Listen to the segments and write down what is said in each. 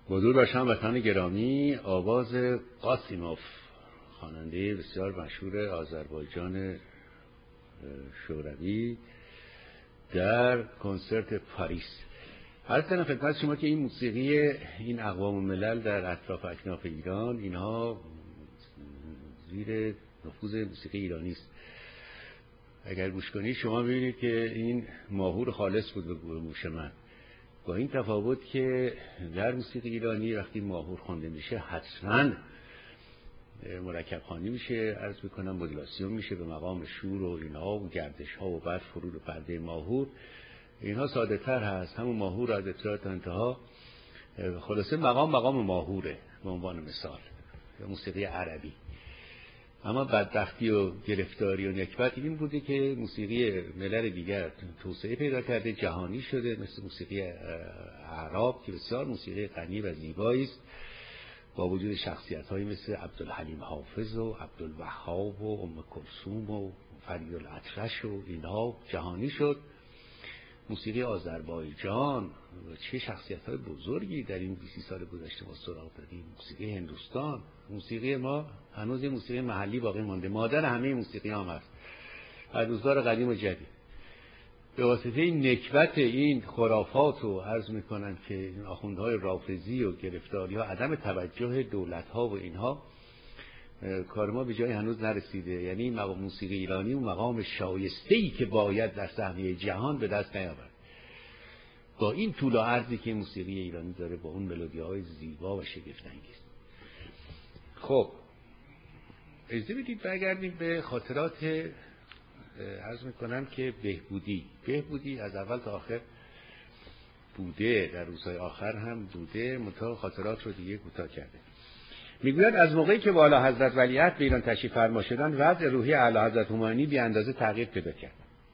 حضور بر هموطنان گرامی، آواز قاسیموف، خواننده بسیار مشهور آذربایجان شوروی، در کنسرت پاریس. عرض کنم خدمت شما که این موسیقی این اقوام الملل در اطراف اکناف ایران، اینها زیر نفوذ موسیقی ایرانی است. اگر گوش کنید شما ببینید که این ماهور خالص بود به گوش من، با این تفاوت که در موسیقی ایرانی وقتی ماهور خوانده میشه حتما مرکب خوانی میشه، عرض میکنم مدولاسیون میشه به مقام شور و اینها و گردش ها و بعد فرود و پرده ماهور. اینها ساده تر هست، همون ماهور از ابتدا تا انتها. خلاصه مقام ماهوره به عنوان مثال موسیقی عربی. اما بدبختی و گرفتاری و نکبت این بوده که موسیقی ملل دیگر توسعه پیدا کرده، جهانی شده، مثل موسیقی اعراب که بسیار موسیقی غنی و زیبایی است، با وجود شخصیت‌هایی مثل عبدالحلیم حافظ و عبدالوهاب و ام کلثوم و فریدالاطرش و اینها جهانی شد. موسیقی آذربایجان چه شخصیت‌های بزرگی در این 20 سال گذشته ما سراغ دادیم. موسیقی هندوستان، موسیقی ما هنوز این موسیقی محلی باقی مانده، مادر همه موسیقی هم هست از روزگار قدیم و جدید. به واسطه این نکبت این خرافات و عرض میکنن که این آخوندهای رافضی و گرفتاری ها، عدم توجه دولت ها و اینها، کار ما به جای هنوز نرسیده. یعنی موسیقی ایرانی و مقام شایسته‌ای که باید در صحنه جهان به دست نیاورد. با این طول و عرضی که موسیقی ایرانی داره، با اون ملودی‌های زیبا و شگفت انگیز. خب اجازه بدید برگردیم به خاطرات، عرض میکنم که بهبودی از اول تا آخر بوده، در روزهای آخر هم بوده، منتها خاطرات رو دیگه کوتاه کرده. میگوید از موقعی که والا حضرت ولیعهد به ایران تشریف فرما شدند، وضع روحی اعلی حضرت همایونی بی اندازه تغییر پیدا کرد.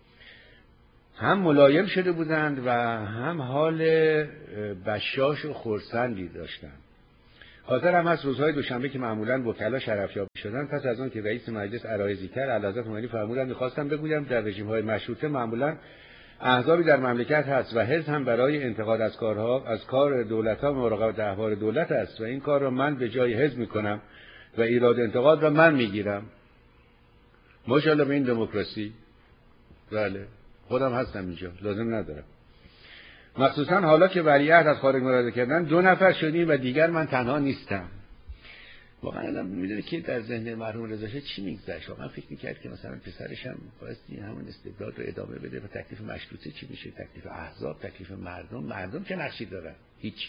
هم ملایم شده بودند و هم حال بشاش و خرسندی داشتند. خاطرم هست روزهای دوشنبه که معمولاً وکلا شرفیاب شدند، پس از آن که رئیس مجلس عرایضی کرد، اعلی حضرت همایونی فرمودند می‌خواستم بگویم در رژیم‌های مشروطه معمولاً احزابی در مملکت هست و حزب هم برای انتقاد از کار دولت‌ها مراقبت احوال دولت است و این کار را من به جای حزب می‌کنم و ایراد انتقاد را من می‌گیرم. ماشاءالله به این دموکراسی. بله خودم هستم اینجا، لازم ندارم. مخصوصا حالا که ولیعهد از خارج مراجعه کردن 2 نفر شدیم و دیگر من تنها نیستم. واقعا آدم میدونه که در ذهن مرحوم رضا شاه چی میگذشت. واقعا فکر میکرد که مثلا پسرش هم بایستی همون استبداد رو ادامه بده و تکلیف مشروطه چی میشه، تکلیف احزاب، تکلیف مردم چه نقشی دارن؟ هیچ.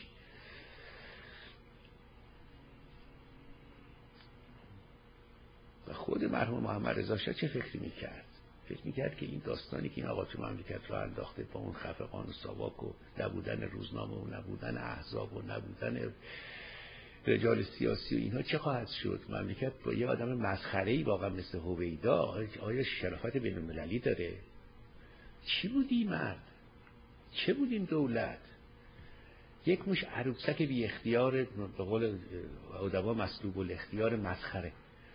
و خود مرحوم محمد رضا شاه چه فکری میکرد؟ فکر میکرد که این داستانی که این آقا تو مملکت رو انداخته با اون خفقان و ساواک و نبودن روزنامه و نبودن احزاب و نبودن رجال سیاسی و اینها چه خواهد شد؟ مملکت با یه آدم مسخره‌ای واقعا مثل هویدا آیا شرافت بین المللی داره؟ چی بود این مرد؟ چه بود این دولت؟ یک مش عروسک بی اختیار، به قول ادبا مسلوب الاختیار، مسخره.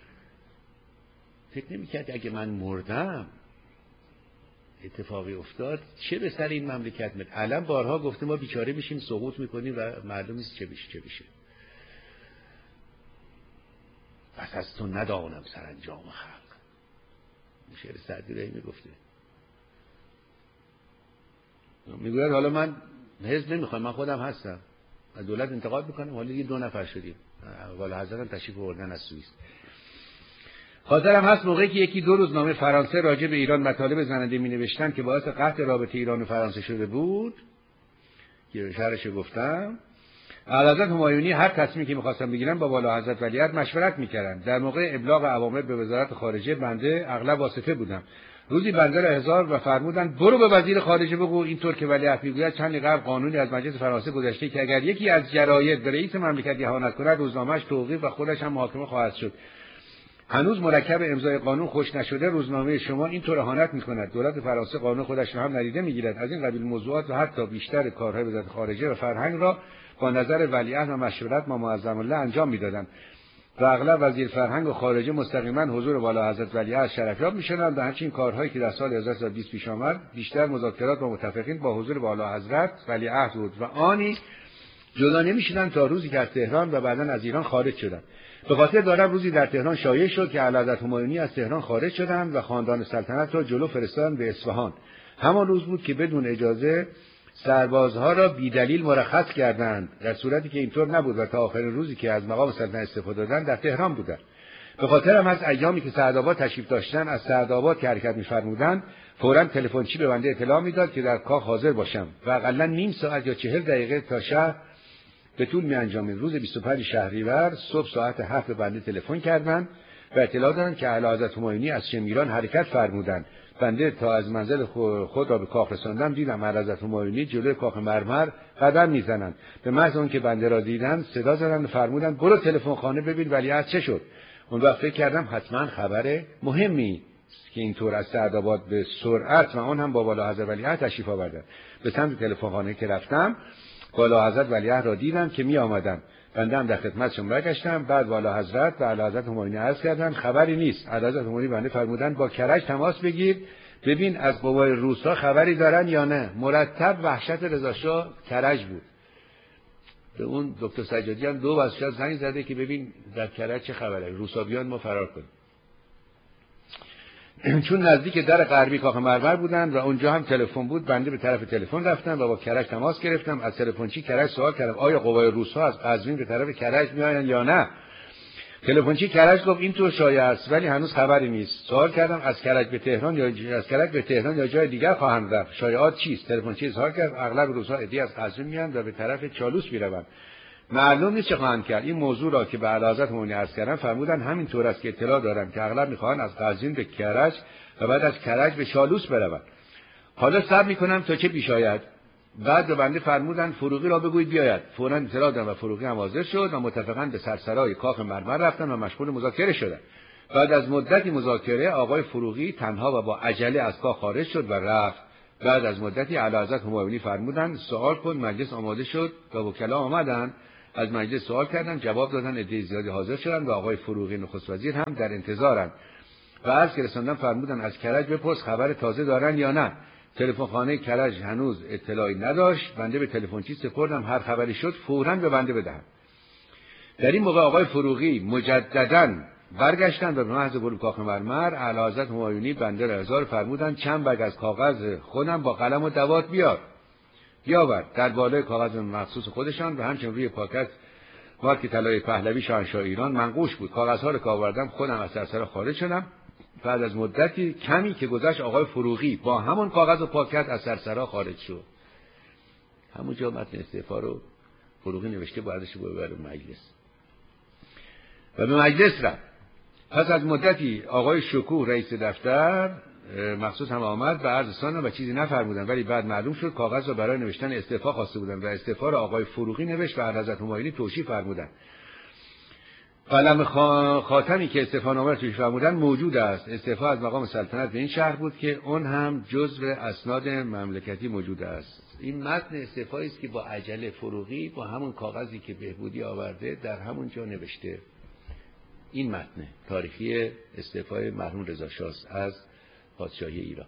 فکر نمی‌کرد اگه من مردم اتفاقی افتاد چه به سر این مملکت میاد. الان بارها گفته ما بیچاره میشیم، سقوط میکنیم و مردم نیست چه بشه. پس از تو ندانم سرانجام خلق. شعر سعدی رو میگفته. میگوید حالا من حزب نمیخوام، من خودم هستم، از دولت انتقاد میکنم، حالا یه 2 نفر شدیم. والا حضرت تشریف آوردن از سوئیس. خاطرم هست موقعی که 1-2 روزنامه فرانسه راجع به ایران مطالب زننده می-نوشتن که باعث قطع رابطه ایران و فرانسه شده بود، که شرحش گفتم، اعلیحضرت همایونی هر تصمیمی که می‌خواستن بگیرن با والا حضرت ولیعهد مشورت می‌کردن. در موقع ابلاغ اوامر به وزارت خارجه بنده اغلب واسطه بودم. روزی بنده را احضار و فرمودند برو به وزیر خارجه بگو اینطور که ولیعهد میگوید چند قبل قانونی از مجلس فرانسه گذشته که اگر یکی از جراید به رئیس مملکت اهانت کند روزنامه‌اش توقیف و خودش هم محاکمه خواهد شد. هنوز مرکب امضای قانون خوش نشده روزنامه شما اینطور اهانت می‌کند. دولت فرانسه قانون خودش را هم ندیده می‌گیرد. از این قبیل موضوعات و حتی بیشتر کارهای وزارت خارجه و فرهنگ را با نظر ولیعهد و مشورت ما معظم الله انجام می‌دادند و اغلب وزیر فرهنگ و خارجه مستقیما حضور والا حضرت ولیعهد شرفیاب می‌شدند و همچنین کارهایی که در سال 1320 پیش آمد بیشتر مذاکرات با متفقین با حضور والا حضرت ولیعهد بود و آنی جدا نمی‌شدن تا روزی که از تهران و بعداً از ایران خارج شدند. به خاطر دارم روزی در تهران شایع شد که اعلیحضرت همایونی از تهران خارج شدند و خاندان سلطنت را جلو فرستادند به اصفهان. همان روز بود که بدون اجازه سربازها را بی‌دلیل مرخص کردند، در صورتی که اینطور نبود و تا آخرین روزی که از مقام سلطنت استعفا دادند در تهران بودند. به خاطر هم از ایامی که سعدآباد تشریف داشتند، از سعدآباد که حرکت می‌فرمودند، فوراً تلفنچی به بنده اطلاع می‌داد که در کاخ حاضر باشم و حداقل نیم ساعت یا 40 دقیقه تا شهر به طول می‌انجامید. روز 25 شهریور صبح ساعت 7 به بنده تلفن کردند و اطلاع دادند که اعلیحضرت همایونی از شمیران حرکت فرمودند. بنده تا از منزل خود را به کاخ رساندم، دیدم اعلیحضرت همایونی جلوی کاخ مرمر قدم می‌زنند. به محض آنکه بنده را دیدند صدا زدند و فرمودند برو تلفن خانه ببین ولیعهد چه شد. اون وقت فکر کردم حتما خبر مهمی که اینطور از سعدآباد به سرعت و آن هم با والاحضرت ولیعهد تشریف آوردند. به سمت تلفن خانه که رفتم، والاحضرت ولیعهد را دیدم که می آمدند. بنده هم در خدمتشون برگشتم. بعد والاحضرت و اعلیحضرت همایونی عرض کردند خبری نیست. اعلیحضرت همایونی بنده فرمودند با کرج تماس بگیر ببین از قوای روس‌ها خبری دارن یا نه. مرتب وحشت رضاشاه کرج بود. به اون دکتر سجادی هم 2 بار زنگ زده که ببین در کرج چه خبره، روسا بیان ما فرار کنیم. چون نزدیک در غربی کاخ مرمر بودن و اونجا هم تلفن بود، بنده به طرف تلفن رفتم و با کرج تماس گرفتم. از تلفنچی کرج سوال کردم آیا قوای روس‌ها از قزوین به طرف کرج میآیند یا نه. تلفنچی کرج گفت اینطور شایعه است ولی هنوز خبری نیست. سوال کردم از کرج به تهران یا جای دیگر خواهند رفت، شایعات چیست؟ تلفنچی اظهار کرد اغلب روس‌ها عده‌ای از قزوین میان و به طرف چالوس میروند، معلوم نیست چه خواهند کرد. این موضوع را که به اعلیحضرت همایونی عرض کردم فرمودند همینطور است که اطلاع دارم که اغلب میخواهند از قزوین به کرج و بعد از کرج به چالوس بروند. حالا صبر میکنم تا چه پیش آید. بعد به بنده فرمودند فروغی را بگویید بیاید. فوراً اطلاع دادم و فروغی هم حاضر شد و متفقاً به سرسرای کاخ مرمر رفتند و مشغول مذاکره شدند. بعد از مدتی مذاکره آقای فروغی تنها و با عجله از کاخ خارج شد و رفت. بعد از مدتی اعلیحضرت همایونی فرمودند سوال کن. مجلس آماده شد و وکلا آمدند. از مجلس سوال کردند، جواب دادن عده زیادی حاضر شدند و آقای فروغی نخست وزیر هم در انتظارند. و عرض که رساندم فرمودند از کرج بپرس خبر تازه دارن یا نه. تلفن خانه کرج هنوز اطلاعی نداشت. بنده به تلفنچی سپردم هر خبری شد فوراً به بنده بدهند. در این موقع آقای فروغی مجدداً برگشتند و به محض ورود کاخ مرمر اعلیحضرت همایونی بنده را احضار فرمودند چند برگ از کاغذ خودم با قلم و دوات بیاور. در بالای کاغذ مخصوص خودشان و همچنین روی پاکت مارک طلای پهلوی شاهنشاه ایران منقوش بود. کاغذها را که آوردم خودم از سرسرا خارج شدم. بعد از مدتی کمی که گذشت آقای فروغی با همون کاغذ و پاکت از سرسرا خارج شد. همونجا متن استعفا رو فروغی نوشته بعدش ببره به مجلس و به مجلس رفت. پس از مدتی آقای شکوه رئیس دفتر مخصوص هم آمد و عرض سانم و چیزی نفرمودن، ولی بعد معلوم شد کاغذ رو برای نوشتن استعفا خواسته بودن و استعفا رو آقای فروغی نوشت و حضرت همایونی توشیح فرمودن. قلم خاتمی که استعفا نامه توش فرمودن موجود است. استعفا از مقام سلطنت به این شهر بود که اون هم جزو اسناد مملکتی موجود است. این متن استعفایی است که با عجله فروغی با همون کاغذی که بهبودی آورده در همون جا نوشته. این متن تاریخی استعفای مرحوم رضاشاه از پادشاهی ایران.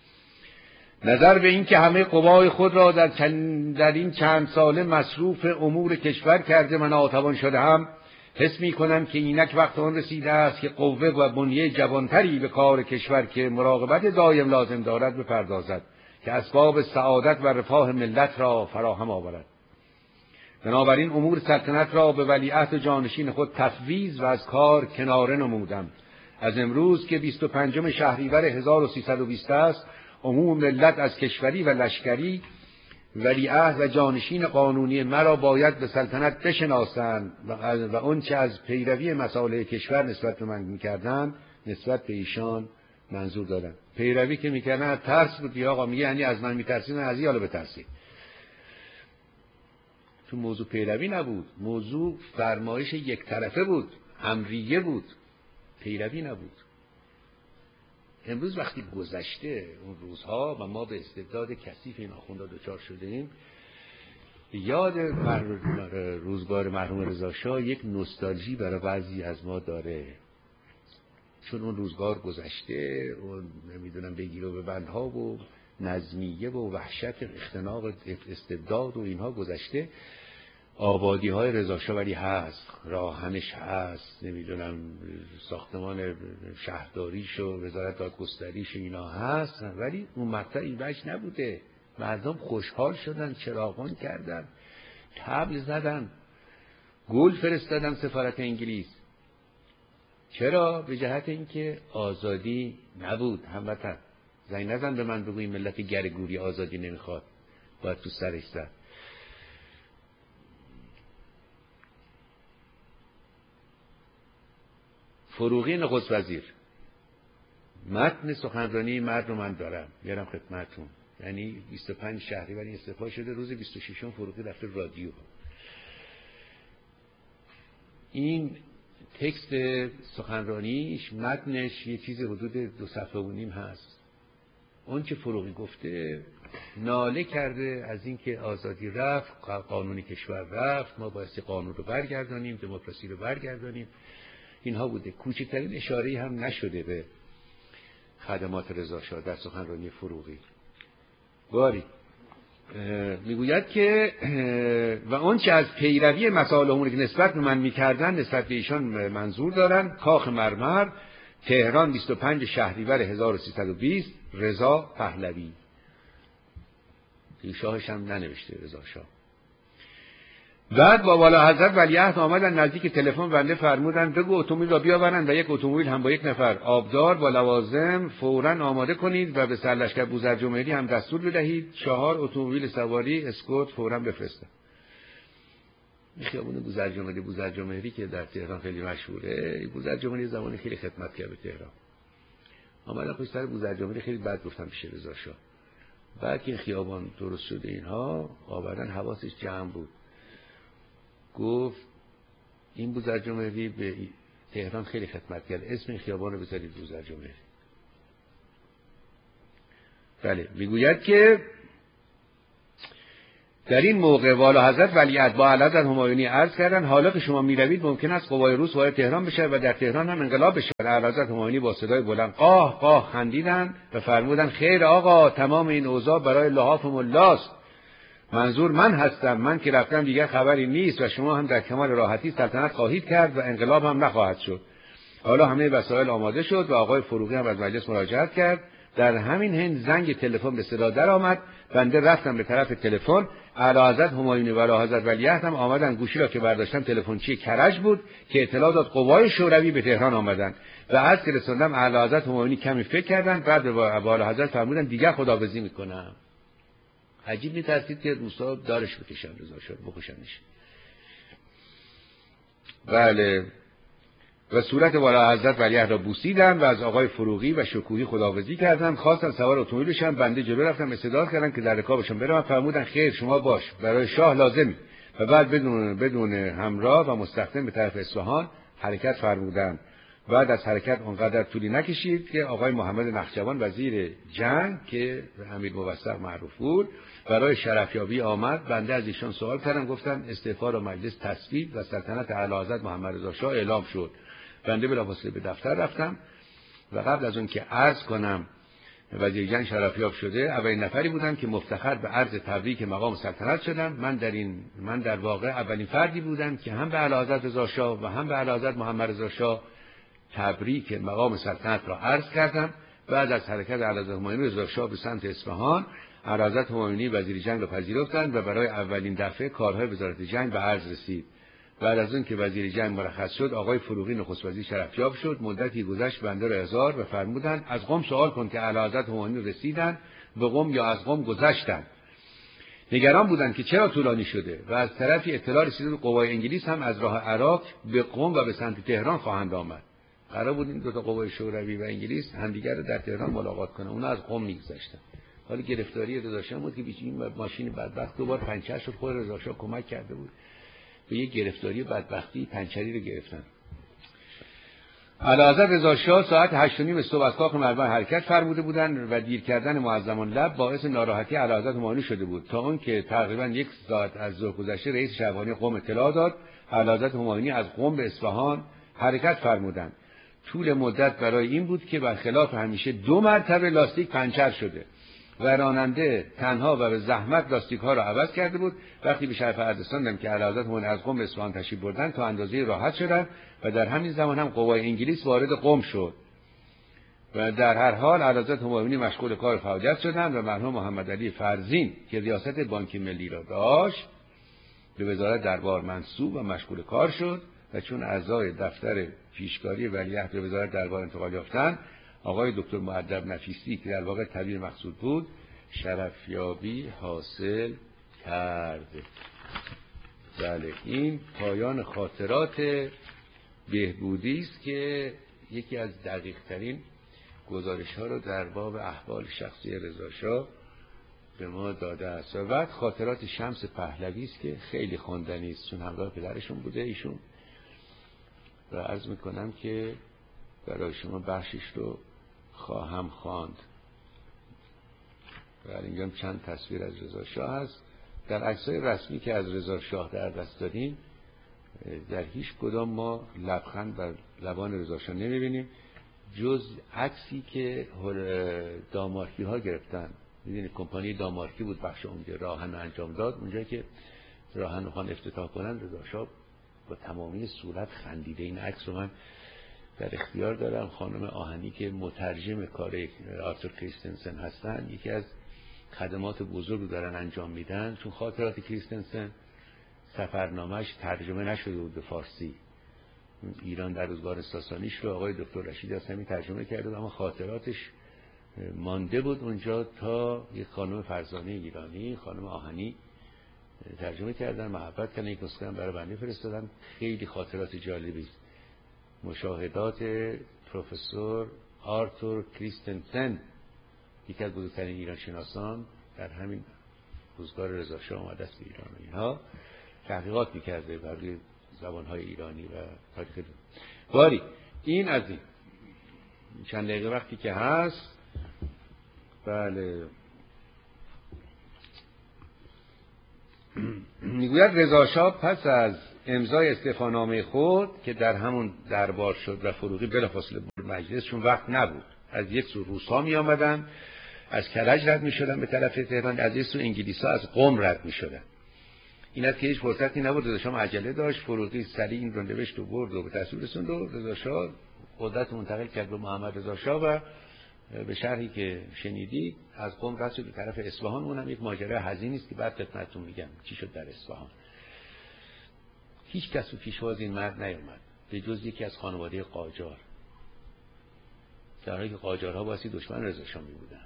نظر به این که همه قوای خود را در این چند ساله مصروف امور کشور کرده من ناتوان شده هم، حس می کنم که اینک وقت آن رسیده است که قوه و بنیه جوانتری به کار کشور که مراقبت دایم لازم دارد بپردازد که اسباب سعادت و رفاه ملت را فراهم آورد. بنابراین امور سلطنت را به ولیعهد و جانشین خود تفویض و از کار کناره نمودم. از امروز که 25 شهریور 1320 است، عموم ملت از کشوری و لشکری ولیعهد و جانشین قانونی مرا باید به سلطنت بشناسند و اون چه از پیروی مصالح کشور نسبت به من می‌کردند نسبت به ایشان منظور دادن. پیروی که می‌کردن ترس بود یا آقا میگه یعنی از من می‌ترسید از این حالا بترسید. تو موضوع پیروی نبود، موضوع فرمایش یک طرفه بود، امریه بود، پیروی نبود. امروز وقتی گذشته اون روزها و ما به استبداد کثیف این آخوندا دچار شدیم، یاد روزگار مرحوم رضاشاه یک نوستالژی برای بعضی از ما داره، چون اون روزگار گذشته، اون نمیدونم بگیر و ببندها و نظمیه و وحشت اختناق استبداد و اینها گذشته آبادی های رضا شاه ولی هست، راهنش هست، نمیدونم ساختمان شهرداریش و وزارت دادگستریش اینا هست، ولی اون مقطع این وجه نبوده. مردم خوشحال شدن، چراغان کردن، طبل زدن، گل فرستادن سفارت انگلیس. چرا؟ به جهت اینکه آزادی نبود. هموطن زنگ نزن به من بگو این ملت گرگوری آزادی نمیخواد، باید تو سرش زد. فروغی نخست وزیر، متن سخنرانی مرد رو من دارم میارم خدمتتون. یعنی 25 شهریور استعفا شده، روز 26 فروغی رفته رادیو. این تکست سخنرانیش، متنش یه چیز حدود 2 صفحه و نیم هست. اون که فروغی گفته ناله کرده از اینکه آزادی رفت، قانونی کشور رفت، ما بایستی قانون رو برگردانیم، دموکراسی رو برگردانیم. اینها بوده. کوچکترین اشاره‌ای هم نشده به خدمات رضا شاه در سخنرانی فروغی. باری میگوید که و اون چه از پیروی مسائل اموری که نسبت به من میکردن نسبت به ایشان منظور دارن. کاخ مرمر، تهران، 25 شهریور 1320. رضا پهلوی. شاهش هم ننوشته رضا شاه. بعد با والا حضرت ولیعهد آمدن نزدیک تلفن، بنده فرمودن بگو اتومبیل را بیاورند و یک اتومبیل هم با یک نفر آبدار با لوازم فوراً آماده کنید و به سرلشکر بوزرجمهری هم دستور بدهید 4 اتومبیل سواری اسکورت فوراً بفرستند. این خیابون بوزرجمهری که در تهران خیلی مشهوره. بوزرجمهری زمانی خیلی خدمت کرد به تهران. آمدن پشت سر بوزرجمهری خیلی بد گفتن پیش رضا شاه. بعد که خیابان درست شده اینها آوردن، حواسش جمع بود. گفت این بوزرجمهری به تهران خیلی خدمت کرد، اسم این خیابان رو بذارید بوزرجمهری. بله، میگوید که در این موقع والا حضرت ولیعهد با اعلیحضرت همایونی عرض کردن حالا که شما میروید ممکن است قوای روس وارد تهران بشه و در تهران هم انقلاب بشه. اعلیحضرت همایونی با صدای بلند قاه قاه خندیدن و فرمودن خیر آقا، تمام این اوضاع برای لحاف ملاست. منظور من هستم، من که رفتم دیگر خبری نیست و شما هم در کمال راحتی سلطنت خواهید کرد و انقلاب هم نخواهد شد. حالا همه وسایل آماده شد و آقای فروغی هم از مجلس مراجعت کرد. در همین حین زنگ تلفن به صدا در آمد. بنده رفتم به طرف تلفن. اعلیحضرت همایونی و اعلیحضرت ولیعهد هم آمدن. گوشی را که برداشتم تلفنچی کرج بود که اطلاع داد قوای شوروی به تهران آمدن و از که رسوندم اعلیحضرت همایونی کمی فکر کردن، بعد به اعلیحضرت فرمودن دیگر خداحافظی میکنم. عجیب می‌ترسید که روسا دارش بکشن رضا شاه، بکشنش. بله، و صورت والا حضرت ولیعهد را بوسیدن و از آقای فروغی و شکوهی خداحافظی کردن. خواستن سوار اتومبیل بشن، بنده جلو رفتم استدعا کردن که در رکابشون برم. فرمودن خیر شما باش، برای شاه لازمی. و بعد بدون همراه و مستخدم به طرف اصفهان حرکت فرمودن. بعد از حرکت اونقدر طولی نکشید که آقای محمد نخجوان وزیر جنگ که امیر موثق معروف بود برای شرفیابی آمد. بنده از ایشان سوال کردم، گفتن استعفا را مجلس تصویب و سلطنت اعلیحضرت محمد رضا شاه اعلام شد. بنده بلافاصله به دفتر رفتم و قبل از اون که عرض کنم وزیر جنگ شرفیاب شده، اولین نفری بودم که مفتخر به عرض تبریک مقام سلطنت شدم. من در واقع اولین فردی بودم که هم به اعلیحضرت رضا شاه و هم به اعلیحضرت محمد رضا شاه تبریک مقام سلطنت را عرض کردم. بعد از حرکت اعلیحضرت همایونی رضا شاه به سمت اصفهان، اعلیحضرت همایونی وزیر جنگ را پذیرفتند و برای اولین دفعه کارهای وزارت جنگ به عرض رسید. بعد از اون که وزیر جنگ مرخص شد، آقای فروغی نخست وزیر شرفیاب شد. مدتی گذشت، بنده را احضار و فرمودند از قم سوال کن که اعلیحضرت همایونی رسیدند به قم یا از قم گذشتند. نگران بودند که چرا طولانی شده و از طرفی اطلاع رسیده بود قوای انگلیس هم از راه عراق به قم و به سمت تهران خواهند آمد. قرار بود این دو تا قوای شوروی و انگلیس همدیگر رو در تهران ملاقات کنن. اونا از قم میگذشتن. حالا گرفتاری رضا شاه بود که این ماشین بدبخت دوبار پنچر شد. خود رضا شاه کمک کرده بود به یک گرفتاری بدبختی پنچری رو گرفتن. اعلیحضرت رضا شاه ساعت 8:30 صبح از کاخ مرمر حرکت فرموده بودند و دیر کردن معظمان لب باعث ناراحتی اعلیحضرت همایونی شده بود. تا اون که تقریبا 1 ساعت از ظهر گذشته رئیس شهبانی قم اطلاع داد اعلیحضرت همایونی از قم به اصفهان حرکت فرمودند. طول مدت برای این بود که برخلاف همیشه 2 مرتبه لاستیک پنچر شده و راننده تنها و به زحمت لاستیک ها را عوض کرده بود. وقتی به شهر اردستان رسیدم که اعلیحضرت همایون از قم به اصفهان تشریف بردن تا اندازه راحت شدند و در همین زمان هم قوای انگلیس وارد قم شد و در هر حال اعلیحضرت همایونی مشغول کار فعالیت شدند و مرحوم محمد علی فرزین که ریاست بانک ملی را داشت به وزارت دربار منصوب و مشغول کار شد و چون اعضای دفتر پیشکاری ولیعهد به وزارت دربار انتقال یافتند، آقای دکتر مؤدب نفیسی که در واقع طبیب مقصود بود شرفیابی حاصل کرد. بله، این پایان خاطرات بهبودی است که یکی از دقیق ترین گزارش ها رو در باب احوال شخصی رضا شاه به ما داده است. و بعد خاطرات شمس پهلوی است که خیلی خواندنی است چون همراه پدرشون بوده ایشون و عرض میکنم که برای شما بخشش رو خواهم خواند. و اینجا چند تصویر از رضا شاه هست. در عکسای رسمی که از رضا شاه در دست داریم در هیچ کدام ما لبخند بر لبان رضا شاه نمیبینیم جز عکسی که دامارکی ها گرفتن. میدونید کمپانی دامارکی بود بخش اونجا راهن انجام داد، اونجا که راهن خان افتتاح کنن رضا شاه با تمامی صورت خندیده. این عکس رو من در اختیار دارم. خانم آهنی که مترجم کار آرتور کریستنسن هستن یکی از خدمات بزرگ رو دارن انجام میدن، چون خاطرات کریستنسن سفرنامه‌اش ترجمه نشده بود به فارسی. ایران در روزگار ساسانیش رو آقای دکتر رشید هستمی ترجمه کرده اما خاطراتش مانده بود اونجا تا یک خانم فرزانه ایرانی خانم آهنی ترجمه کردن، محبت کردن، یک نسخه برای بنده فرستادن. خیلی خاطرات جالبی است. مشاهدات پروفسور آرتور کریستنسن یکی از بزرگترین ایران شناسان در همین روزگار رضا شاه آمده است به ایران و اینها تحقیقات میکرده برای زبانهای ایرانی و تاریخ باری. این از این چند دقیقه وقتی که هست. بله، میگوید رضا شاه پس از امضای استعفانامه خود که در همون دربار شد و فروغی بلافاصله برد مجلس، چون وقت نبود. از یک سو روس‌ها می آمدن از کرج رد می شدن به طرف تهران، از یک سو انگلیس‌ها از قم رد می شدن. این از که هیچ فرصتی نبود. رضا شاه عجله داشت. فروغی سریع این رو نوشت و برد و به تصویر رسوند و رضا شاه قدرت منتقل کرد به محمد رضا شاه و به شرحی که شنیدید از قم رد شد به طرف اصفهان. اونم یک ماجرا حزینی است که بعد خدمتتون میگم چی شد در اصفهان. هیچ کس تو پیشواز این مرد نیامد به جز یکی از خانواده قاجار، در حالی که قاجارها باسی دشمن رضا شاه می بودن.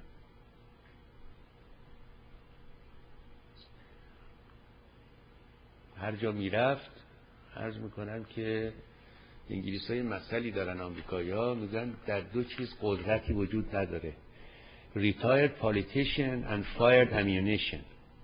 هر جا میرفت عرض میکنم که انگلیس های مسئله دارن، آمریکایی ها میگن در دو چیز قدرتی وجود نداره: retired politician and fired ammunition.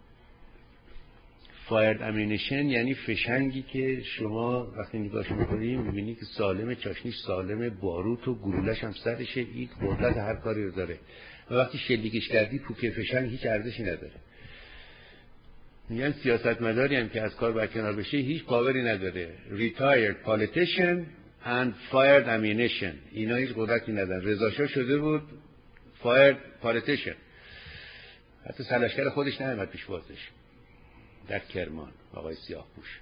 fired ammunition یعنی فشنگی که شما وقتی نگاهش میکنید میبینید که سالم، چاشنیش سالم، باروت و گلولش هم سرشه، این قدرت هر کاری رو داره و وقتی شلیکش کردی پوکه فشنگ هیچ ارزشی نداره. میگن سیاستمداری هم که از کار برکنار بشه هیچ پاوری نداره. retired politician and fired ammunition، اینا هیچ قدرتی ندارن. رضا شاه شده بود fired politician، حتی سلاشکر خودش نیامد پیش بازش در کرمان، آقای سیاه‌پوش.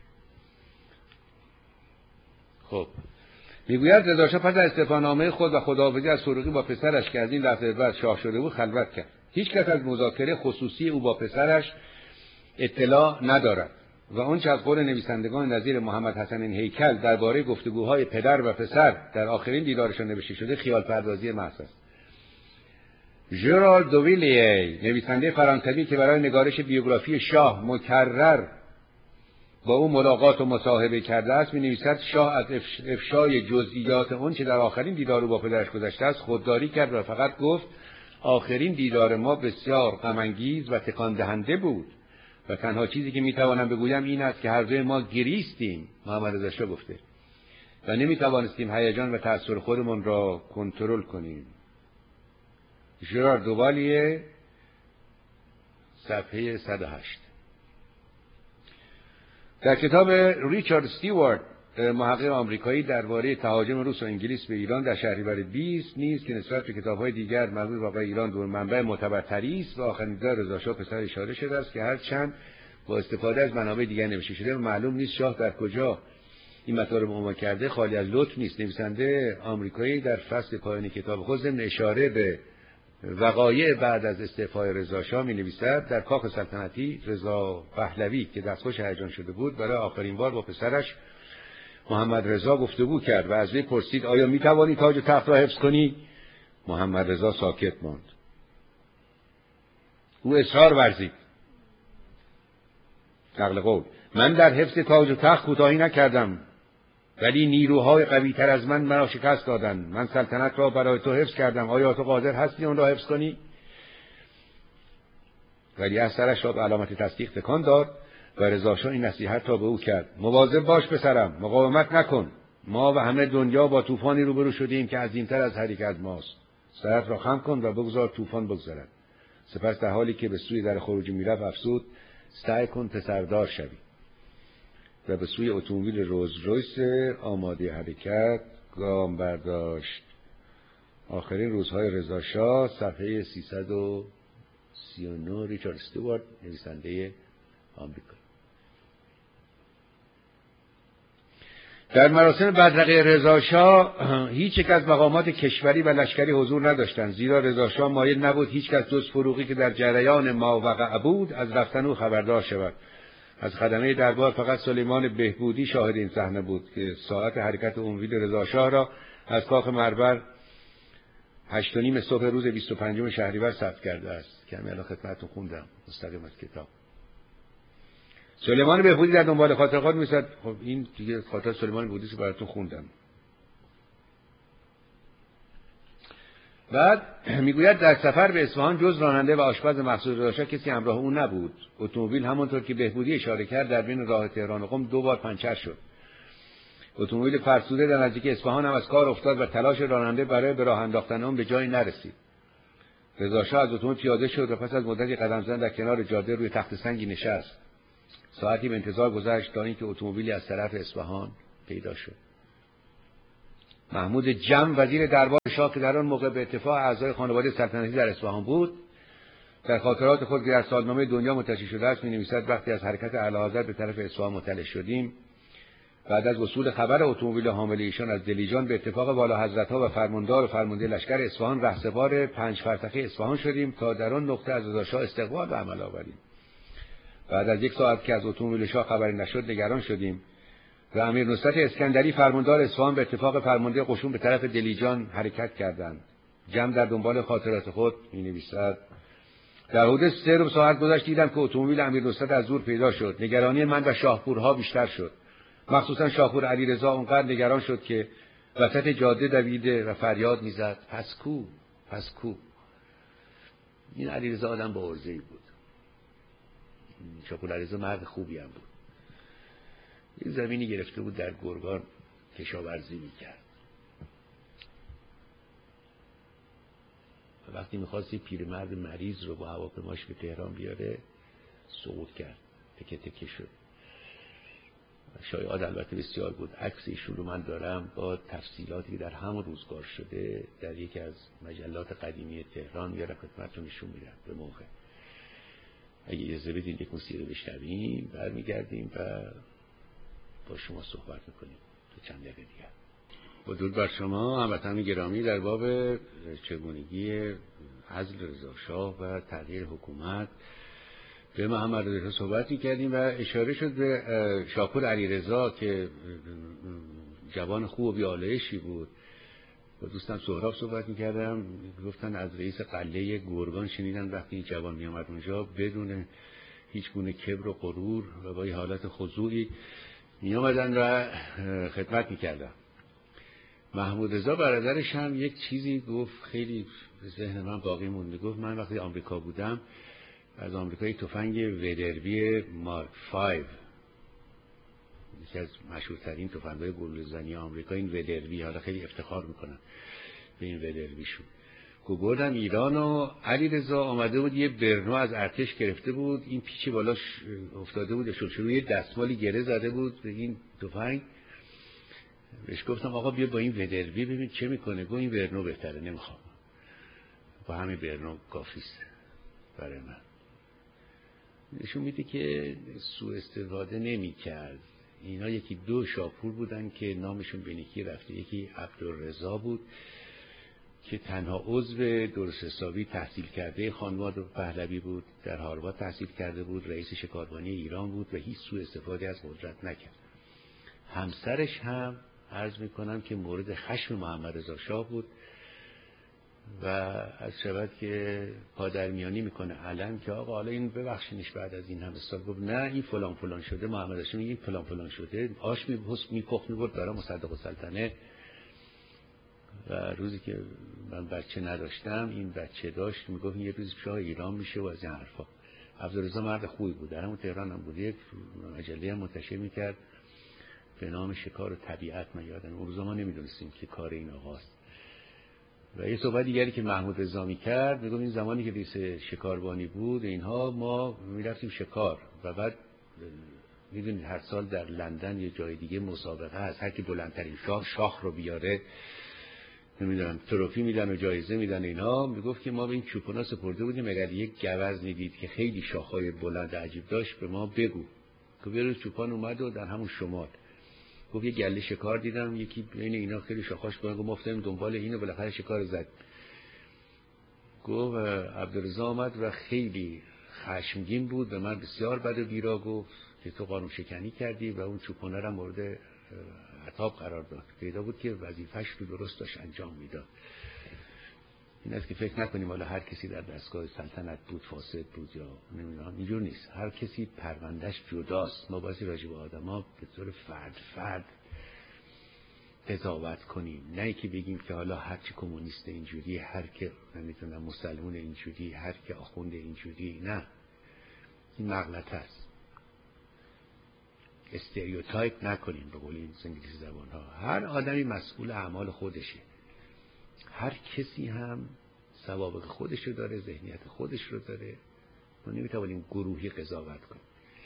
خب میگوید رضا شاه پس از استعفانامه خود و خداحافظی از فروغی با پسرش که از این لحظه بعد شاه شده بود خلوت کرد. هیچ کس از مذاکره خصوصی او با پسرش اطلاع ندارد و آنچه از قول نویسندگان نظیر محمد حسن هیکل درباره گفتگوهای پدر و پسر در آخرین دیدارشان نوشته شده خیال پردازی محض است. ژرار دوویلیه، نویسنده فرانسوی که برای نگارش بیوگرافی شاه مکرر با او ملاقات و مصاحبه کرده است، می‌نویسد شاه از افشای جزئیات آنچه در آخرین دیدار با پدرش گذشته است خودداری کرد و فقط گفت آخرین دیدار ما بسیار غم انگیز و تکان دهنده بود و تنها چیزی که میتوانم بگویم این است که هر دوی ما گریستیم، محمد رضا شاه گفته، و نمیتوانستیم هیجان و تأثیر خودمان را کنترل کنیم. ژرار دووالیه، صفحه 108. در کتاب ریچارد استیوارت محقق آمریکایی درباره تهاجم روس و انگلیس به ایران در شهریور 20 نیز که نسبت به کتاب‌های دیگر مربوط به واقعه ایران دور منبع معتبرتری است و آخرین دیدار رضا شاه پسر اشاره شده است که هرچند با استفاده از منابع دیگر نوشته شده معلوم نیست شاه در کجا این مطالب عنوان کرده خالی از لطف نیست. نویسنده آمریکایی در فصل پایان کتاب خود ضمن اشاره به وقایع بعد از استعفای رضا شاه می‌نویسد در کاخ سلطنتی رضا پهلوی که دستخوش هیجان شده بود برای آخرین بار با پسرش محمد رضا گفتگو کرد و از وی پرسید آیا می‌توانی تاج و تخت را حفظ کنی؟ محمد رضا ساکت ماند. او اصرار ورزید. نقل قول: من در حفظ تاج و تخت کوتاهی نکردم، ولی نیروهای قوی تر از من مرا شکست دادند. من سلطنت را برای تو حفظ کردم، آیا تو قادر هستی آن را حفظ کنی؟ ولی سرش را به علامت تصدیق تکان داد و رضا شاه این نصیحت را به او کرد: مواظب باش پسرم، مقاومت نکن. ما و همه دنیا با طوفانی روبرو شدیم که عظیمتر از هر یک از ماست. سرت را خم کن و بگذار طوفان بگذرد. سپس در حالی که به سوی در خروجی میرفت افسود: سعی کن پسردار شوی. و به سوی اتومبیل رولز رویس آماده حرکت گام برداشت. آخرین روزهای رضا شاه، صفحه 339. ریچارد استوارت، نویسنده آمریکا. در مراسم بدرقه رضا شاه هیچ یک از مقامات کشوری و لشکری حضور نداشتند، زیرا رضا شاه مایل نبود هیچ کس جز فروغی که در جریان ما وقع بود از رفتن او خبردار شود. از خدمه دربار فقط سلیمان بهبودی شاهد این صحنه بود که ساعت حرکت اتومبیل رضا شاه را از کاخ مربر 8:30 صبح روز 25 شهریور ثبت کرده است که الان خدمتتون خوندم مستقیم از کتاب. سلیمان بهبودی در دنبال خاطر خود می‌استاد. خب این دیگه خاطر سلیمان بهبودی رو براتون خوندم. بعد میگوید در سفر به اصفهان جز راننده و آشپز مخصوص رضا شاه کسی همراه او نبود. اتومبیل همونطور که بهبودی اشاره کرد در بین راه تهران و قم 2 بار پنچر شد. اتومبیل فرسوده در نزدیک اصفهان هم از کار افتاد و تلاش راننده برای به راه انداختن آن به جایی نرسید. رضا شاه از اتومبیل پیاده شد و پس از مدتی قدم زدن در کنار جاده روی تخت سنگی نشست. ساعتی به انتظار گذشت تا اینکه اتومبیلی از طرف اصفهان پیدا شد. محمود جم وزیر دربار شاه که در آن موقع به اتفاق اعضای خانواده سلطنتی در اصفهان بود، در خاطرات خود که در سالنامه دنیا منتشر شده است می‌نویسد: وقتی از حرکت اعلیحضرت به طرف اصفهان مطلع شدیم، بعد از وصول خبر اتومبیل حامل ایشان از دلیجان به اتفاق والا حضرت‌ها و فرماندار و فرمانده لشکر اصفهان رهسپار 5 فرسخی اصفهان شدیم تا در آن نقطه از رضا شاه استقبال و عمل آوریم. بعد از 1 ساعت که از اتومبیل شاه خبری نشد نگران شدیم و امیر نصرت اسکندری فرماندار اصفهان به اتفاق فرمانده قشون به طرف دلیجان حرکت کردند. جمع در دنبال خاطرات خود می‌نویسد: در حدود 3 ساعت گذشت دیدم که اتومبیل امیر نصرت از دور پیدا شد. نگرانی من و شاهپورها بیشتر شد. مخصوصا شاهپور علیرضا اونقدر نگران شد که وسط جاده دویده و فریاد می‌زد: پس کو، پس کو. این علیرضا آدم با عرضه‌ای بود. شاهپور علیرضا مرد خوبی هم بود. این زمینی گرفته بود در گرگان کشاورزی میکرد. و وقتی میخواستی پیرمرد مریض رو با هواپیماش به تهران بیاره سقوط کرد، تکه تکه شد. شایعات البته بسیار بود. عکس ایشون رو من دارم با تفصیلاتی در همون روزگار شده در یکی از مجلات قدیمی تهران، میارم خدمتتون نشون میدم به موقع. اگه اجازه بدین یک موسیقی بشنویم برمیگردیم و با شما صحبت میکنیم تو چند دقیقه دیگه. با درود بر شما هموطنان گرامی، در باب چگونگی عزل رضا شاه و تغییر حکومت به محمد رضا صحبت میکردیم و اشاره شد به شاهپور علیرضا که جوان خوب و بی‌آلایشی بود. با دوستم سهراب صحبت میکردم، گفتن از رئیس قلعه گرگان شنیدن وقتی این جوان میامد اونجا بدون هیچ گونه کبر و غرور و با حالت خضوعی می آمدن و خدمت میکردن. محمود رضا برادرش هم یک چیزی گفت خیلی ذهن من باقی موند. گفت من وقتی آمریکا بودم از آمریکا تفنگ ودربی مارک 5، یکی از مشهورترین تفنگ‌های گلوله‌زنی آمریکا، این ودربی، حالا خیلی افتخار میکنن به این ودربیشون، که بردم ایران و علیرضا آمده بود یه برنو از ارتش گرفته بود، این پیچ بالاش افتاده بود شروع یه دستمالی گره زده بود به این تفنگ بهش گفتم آقا بیا با این ودربی ببین چه میکنه. گفت این ورنو بهتره، نمیخوام، با همین ورنو کافیست برای من. نشون میده که سوء استفاده نمی‌کرد. اینا یکی دو شاپور بودن که نامشون به نیکی رفته. یکی عبدالرضا بود که تنها عضو درست حسابی تحصیل کرده خانواده پهلوی بود، در هاروارد تحصیل کرده بود، رئیس شکاربانی ایران بود و هیچ سوء استفاده از قدرت نکرد. همسرش هم عرض میکنم که مورد خشم محمد رضا شاه بود و از شود که پادرمیانی میکنه علم که آقا حالا این ببخشینش بعد از این همه سال. گفت نه این فلان فلان شده. محمد رضا میگه فلان فلان شده، آش میپخت میبرد برای مصدق السلطنه. و روزی که من بچه نداشتم این بچه داشت، میگفت یه روز شاه ایران میشه و از این حرفا. عبدالرضا مرد خوبی بود، در همون تهران هم بود، یک مجله هم منتشر میکرد به نام شکار و طبیعت. من یادم اون روزا ما نمیدونستیم که کار این آقاست. و یه صحبت دیگری که محمود رضا میکرد، میگفت این زمانی که رئیس شکاربانی بود اینها ما میرفتیم شکار و بعد میدونید هر سال در لندن یه جای دیگه مسابقه هست، هر کی بلندترین شاخ رو بیاره نمیدونم تروفی میدن و جایزه میدن. اینا میگفت که ما به این چوپونا سپرده بودیم، اگر یک گوز میدید که خیلی شاخهای بلند عجیب داشت به ما بگو. که یه روز چوپان اومد و در همون شمال گفت یه گله شکار دیدم، یکی بین اینا خیلی شاخاش بلند، گفت ما افتادیم دنبال اینو، بالاخره شکار زد. گفت عبدالرضا آمد و خیلی خشمگین بود، به من بسیار بد و بیرا گفت که تو قانون شکنی کردی و اون چوپانه را مورد عطاب قرار داد. پیدا بود که وظیفه‌اش رو درست داشت انجام میداد. این است که فکر نکنیم حالا هر کسی در دستگاه سلطنت بود فاسد بود یا نمیدونم، اینجور نیست. هر کسی پروندهش جداست. ما باید راجع به آدم‌ها به طور فرد قضاوت کنیم، نه اینکه بگیم که حالا هر کی کمونیست اینجوری، هر کی نمیدونم مسلمان اینجوری، هر کی آخوند اینجوری. نه، این مغلطه است. استریوتایپ نکنیم به قول این انگلیسی زبان ها. هر آدمی مسئول اعمال خودشه. هر کسی هم سوابق خودش رو داره، ذهنیت خودش رو داره. ما نمیتوانیم گروهی قضاوت کنیم.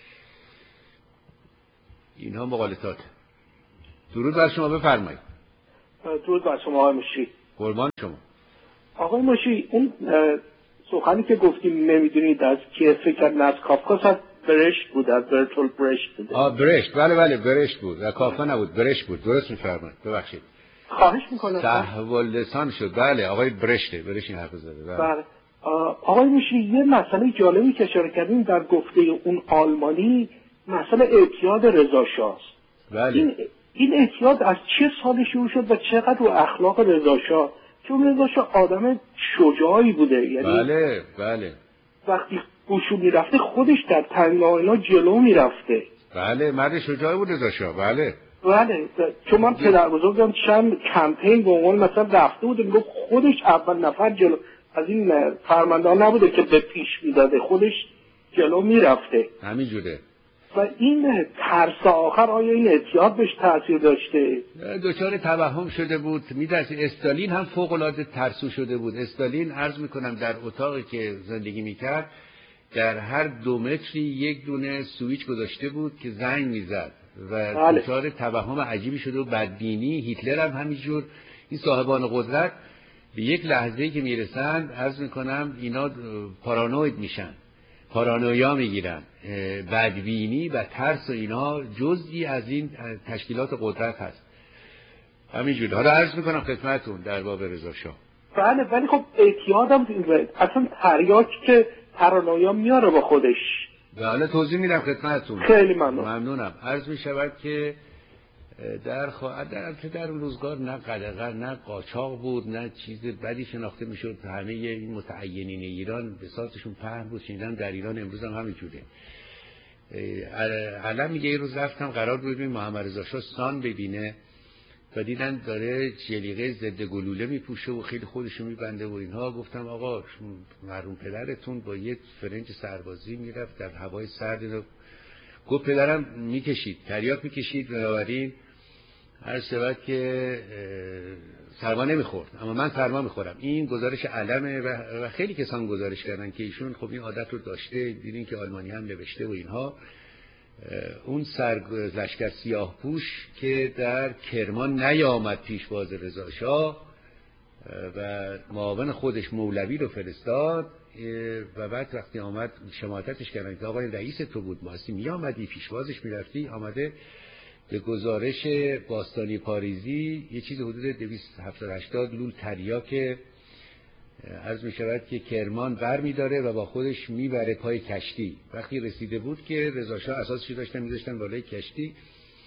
اینها مغالطات. درود بر شما، بفرمایید. درود بر شما آقای مشی. قربان شما. آقای مشی، اون سخنی که گفتیم نمیدونید از کیه، فکر کردم از کافکاس، از برشت بود، از برتول برشت بود. برشت، بله برشت بود، و کافکا نبود، برشت بود. درست میفرمایید، ببخشید. خواهش میکنم. تحول لسان شد. بله آقای برشته، برشت این حرف زده. بله. آقای مشی، یه مسئله جالبی که اشاره کردیم در گفته اون آلمانی، مسئله اعتیاد رضا شاه است. بله. این اعتیاد از چه سالی شروع شد و چقدر رو اخلاق رضا شاه؟ چون رضا شاه آدم شجاعی بوده، یعنی بله وقتی گوشو میرفته خودش در تنگاهینا جلو میرفته. بله، مرد شجاعی بود رضا شاه. بله چون من پدر بزرگم چند کمپین به عنوان مثلا رفته بود، میگفت خودش اول نفر جلو از این فرماندهان نبوده که به پیش میداده، خودش جلو میرفته. همینجوره. و این ترس آخر، آیا این اعتیاد بهش تاثیر داشته؟ دچار توهم شده بود. میدونید استالین هم فوق العاده ترسو شده بود. استالین عرض میکنم در اتاقی که زندگی میکرد در هر 2 متری یک دونه سویچ گذاشته بود که زنگ میزد و دچار توهم عجیبی شده و بدبینی. هیتلر هم همینجور. این صاحبان قدرت به یک لحظه‌ای که میرسن عرض میکنم اینا پارانوید میشن، پارانویا میگیرن. بدبینی و ترس و اینا جزئی از این تشکیلات قدرت هست. همینجوری. حالا عرض میکنم خدمتتون در باب رضا شاه. بله، ولی خب اعتیادم اصلا تریاک که پارانویا میاره با خودش. بله توضیح میدم خدمتتون. خیلی ممنونم. عرض میشود که در اون روزگار نه قلقر نه قاچاق بود، نه چیز بدی شناخته میشد. همه این متعینین ایران بساطشون پهن بود. شنیدم در ایران امروز هم همینجوره. علم میگه یه روز رفتم قرار بود ببینم محمد رضا شاه سان ببینه و دیدن داره جلیقه ضد گلوله میپوشه و خیلی خودشو میبنده و اینها. گفتم آقا مرحوم پدرتون با یه فرنج سربازی میرفت در هوای سرد رو. گفت پدرم میکشید، تریاک میکشید، بنابراین هر شود که سرما نمیخورد، اما من سرما میخورم. این گزارش علمه و خیلی کسان گزارش کردن که ایشون خب این عادت رو داشته. دیدین که آلمانی هم نوشته و اینها. اون لشکر سیاه پوش که در کرمان نیامد پیشواز رضا شاه و معاون خودش مولوی رو فرستاد و بعد وقتی آمد شماتتش کردن که آقای رئیس تو بود ماستی می آمدی پیشوازش می رفتی، آمده به گزارش باستانی پاریزی یه چیز حدود 270 لول تریاک عرض می شود که کرمان بر می داره و با خودش می بره پای کشتی. وقتی رسیده بود که رضا شاه اساسش داشتن می داشتن بالای کشتی،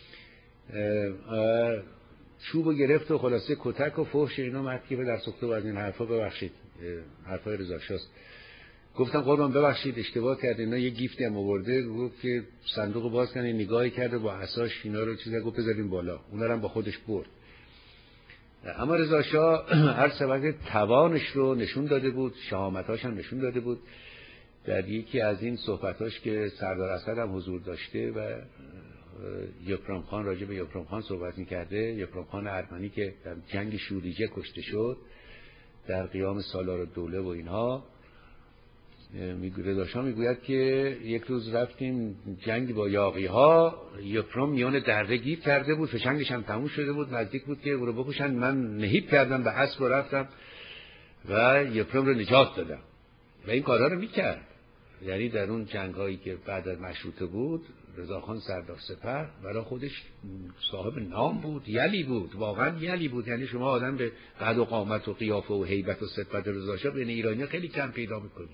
چوبو گرفت و خلاصه کتک و فحش اینا مردی به در سخته و از این حرفا ببخشید حرفای رضا شاه. گفتم قربان ببخشید اشتباه کرد، اینا یه گیفتی هم آورده، گفت که صندوقو باز کنه، نگاهی کرده با عصاش اینا رو چیزا گفت بذاریم بالا، اونا رو هم با خودش برد. اما رضا شاه هر سبب توانش رو نشون داده بود، شهامتاش هم نشون داده بود. در یکی از این صحبتاش که سردار اسد هم حضور داشته و یپرام خان راجع به یپرام خان صحبت می‌کرده، یپرام خان ارمنی که در جنگ شوریجه کشته شد در قیام سالار الدوله و اینها، رضا شاه میگوید که یک روز رفتیم جنگ با یاغی‌ها، یپرام میان دره گیر کرده بود، فشنگش هم تموم شده بود، نزدیک بود که او رو بکشن، من نهیب کردم به اسب و رفتم و یپرام رو نجات دادم و این کارها رو میکرد. یعنی در اون جنگ‌هایی که بعد از مشروطه بود، رضاخان سردار سپه برای خودش صاحب نام بود، یلی بود، واقعا یلی بود. یعنی شما آدم به قد و قامت و قیافه و هیبت و صفت رضا شاه بین ایرانی‌ها خیلی کم پیدا می‌کنی.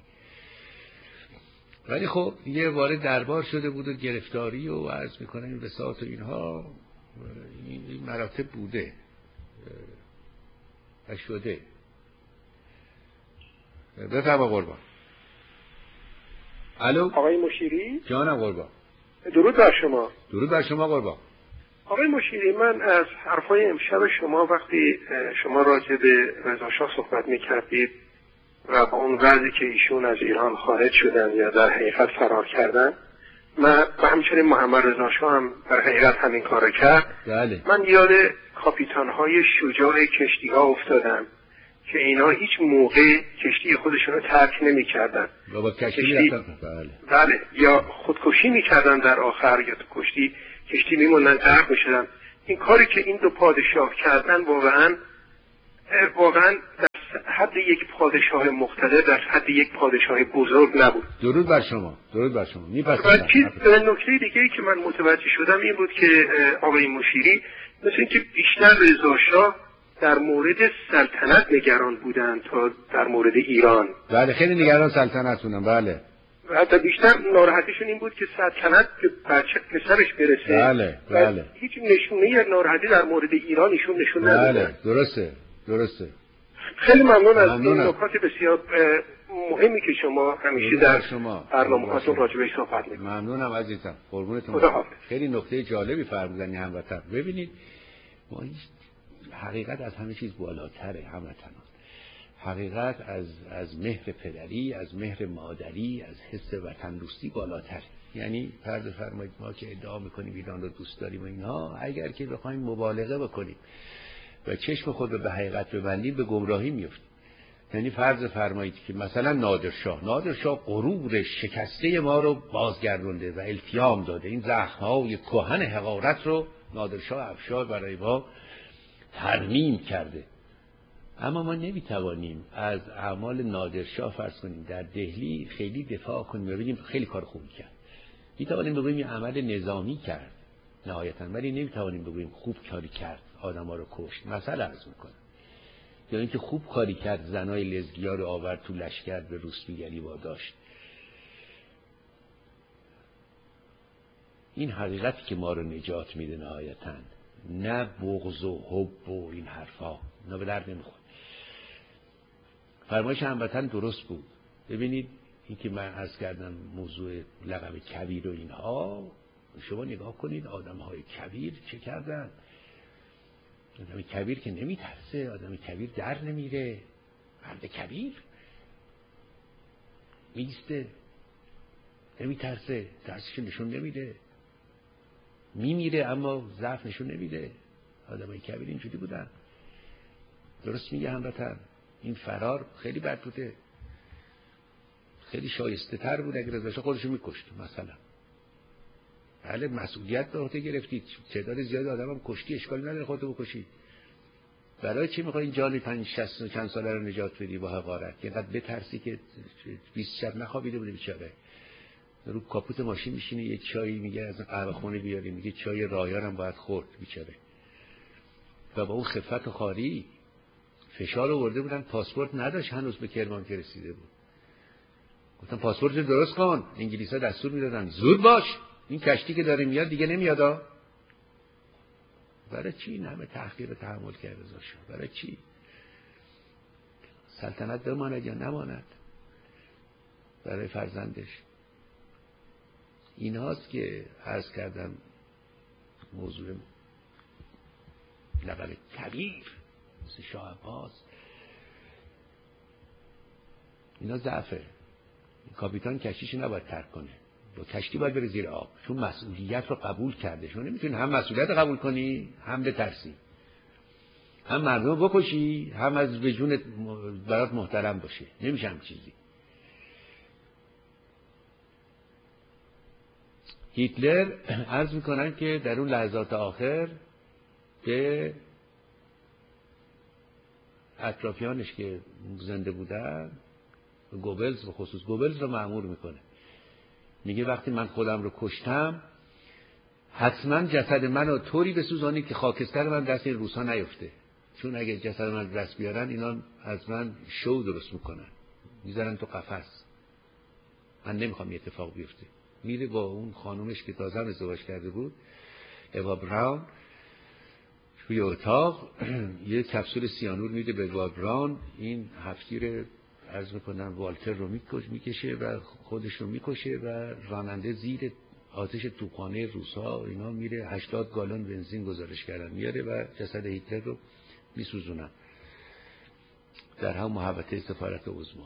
ولی خب یه وارد دربار شده بود و گرفتاری و عرض می‌کنم این وساط و اینها، این مراتب بوده و شده. بفرما قربان. الو آقای مشیری؟ جانم قربان. درود بر شما. درود بر شما قربان. آقای مشیری، من از حرفای امشب شما وقتی شما راجع به رضا شاه صحبت می‌کردید و با اون وضعی که ایشون از ایران خارج شدن یا در حقیقت فرار کردن، من و همچنین محمد رضا شاه هم در حقیقت همین کارو کرد. بله. من یاد کاپیتان‌های شجاع کشتی‌ها افتادم که اینا هیچ موقع کشتی خودشون رو ترک نمی‌کردن. با کشتی رفتن. بله. بله، یا خودکشی می‌کردن در آخر یا تو کشتی میموندن، غرق می‌شدن. این کاری که این دو پادشاه کردن واقعاً در حد یک پادشاه مقتدر، در حد یک پادشاه بزرگ نبود. درود بر شما. درود بر شما. میپسندم. نکته دیگه‌ای که من متوجه شدم این بود که آقای مشیری مثل اینکه بیشتر رضا شاه در مورد سلطنت نگران بودن تا در مورد ایران. بله، خیلی نگران سلطنتونم. بله. و حتی بیشتر ناراحتیشون این بود که سلطنت به بچه پسرش برسه. بله بله. هیچ نشونه ناراحتی در مورد ایران ایشون نشون ندادن. بله، درسته. خیلی ممنون از این نکات بسیار مهمی که شما همیشه در برنامه‌هاتون راجع بهش صحبت می‌کنید. ممنونم عزیزم. قربونتون. خیلی نکته جالبی فرمودن هموطن. ببینید ما حقیقت از همه چیز بالاتره هموطنان. حقیقت از مهر پدری، از مهر مادری، از حس وطن دوستی بالاتر. یعنی فرض فرمایید ما که ادعا میکنیم ایران رو دوست داریم و اینها، اگر که بخوایم مبالغه بکنیم و چشم خود رو به حقیقت ببندیم به گمراهی میفتیم. یعنی فرض فرمایید که مثلا نادرشاه غرور شکسته ما رو بازگردونده و التیام داده، این زخم‌های کهن حقارت رو نادرشاه افشار برای ما ترمیم کرده. اما ما نمیتوانیم از اعمال نادرشاه فرض کنیم در دهلی خیلی دفاع کنیم، ببینیم خیلی کار خوبی کرد. میتوانیم بگوییم یه عمل نظامی کرد نهایتاً، ولی نمیتوانیم بگوییم خوب کاری کرد، آدما رو کشت. مثلا عرض میکنم، یا اینکه خوب کاری کرد، زنای لزگیا رو آورد تو لشکر به روسپیگری واداشت. این حقیقتی که ما رو نجات میده نهایتاً، نه بغض و حب و این حرفا، اینا به درد نمیخوره. فرمایش هموطن درست بود. ببینید این که من عرض کردم موضوع لقب کبیر و اینها، شما نگاه کنید آدم‌های کبیر چه کردن. آدم کبیر که نمیترسه، آدم کبیر در نمیره، مرد کبیر میسته، نمیترسه، ترسش نشون نمیده، میمیره اما ضعف نشون نمیده. آدمای کبیر اینجوری بودن. درست میگه هموطن، این فرار خیلی بد بوده، خیلی شایسته تر بود اگر رضا شاه خودشو میکشت مثلا. بله مسئولیت به عهده گرفتید، تعداد زیاد آدم هم کشتی، اشکالی نداره خودتو بکشی. برای چی میخوای این جان 50 چند ساله رو نجات بدی با حقارت؟ اینقدر بترسی که 20 شب نخوابیده بوده بیچاره. رو کاپوت ماشین میشینه یه چایی میگه از قهوه خونه بیاری، میگه چای رایانم باید خورد بیچاره. و با اون خفت و خاری فشار آورده بودن، پاسپورت نداشت هنوز به کرمان که رسیده بود. گفتم پاسپورت درست کن. انگلیسا دستور میدادن زود باش، این کشتی که داره میاد دیگه نمیادا. برای چی این همه تحقیر و تحمل کرده رضا شاه؟ برای چی؟ سلطنت بماند یا نماند برای فرزندش. این هاست که عرض کردم موضوع لقب کبیر مثل شاه عباس، اینا ضعفه. کاپیتان کشتیش نباید ترک کنه، با کشتی باید بره زیر آب، چون مسئولیت رو قبول کرده. شما نمیتونی هم مسئولیت رو قبول کنی هم بترسی، هم مردم بکشی هم از وجونت برات محترم باشه. نمیشه هم چیزی. هیتلر عرض میکنن که در اون لحظات آخر به اطرافیانش که زنده بودن، گوبلز به خصوص گوبلز رو مأمور میکنه، میگه وقتی من خودم رو کشتم حتما جسد منو طوری بسوزانید که خاکستر من دست این روسا نیفته، چون اگه جسد من دست بیارن اینا از من شو درست میکنن، میذارن تو قفس. من نمیخوام این اتفاق بیفته. میره با اون خانومش که تازه ازدواج کرده بود، اوا براون، توی اتاق یه کپسول سیانور میده به اوا براون. این هفتیر عرض میکنم والتر رو میکشه و خودش رو میکشه و راننده زیر آتش توپخانه روس‌ها اینا میره 80 گالون بنزین گزارش کردن میاره و جسد هیتلر رو میسوزونن در هم محوطه سفارت عظما.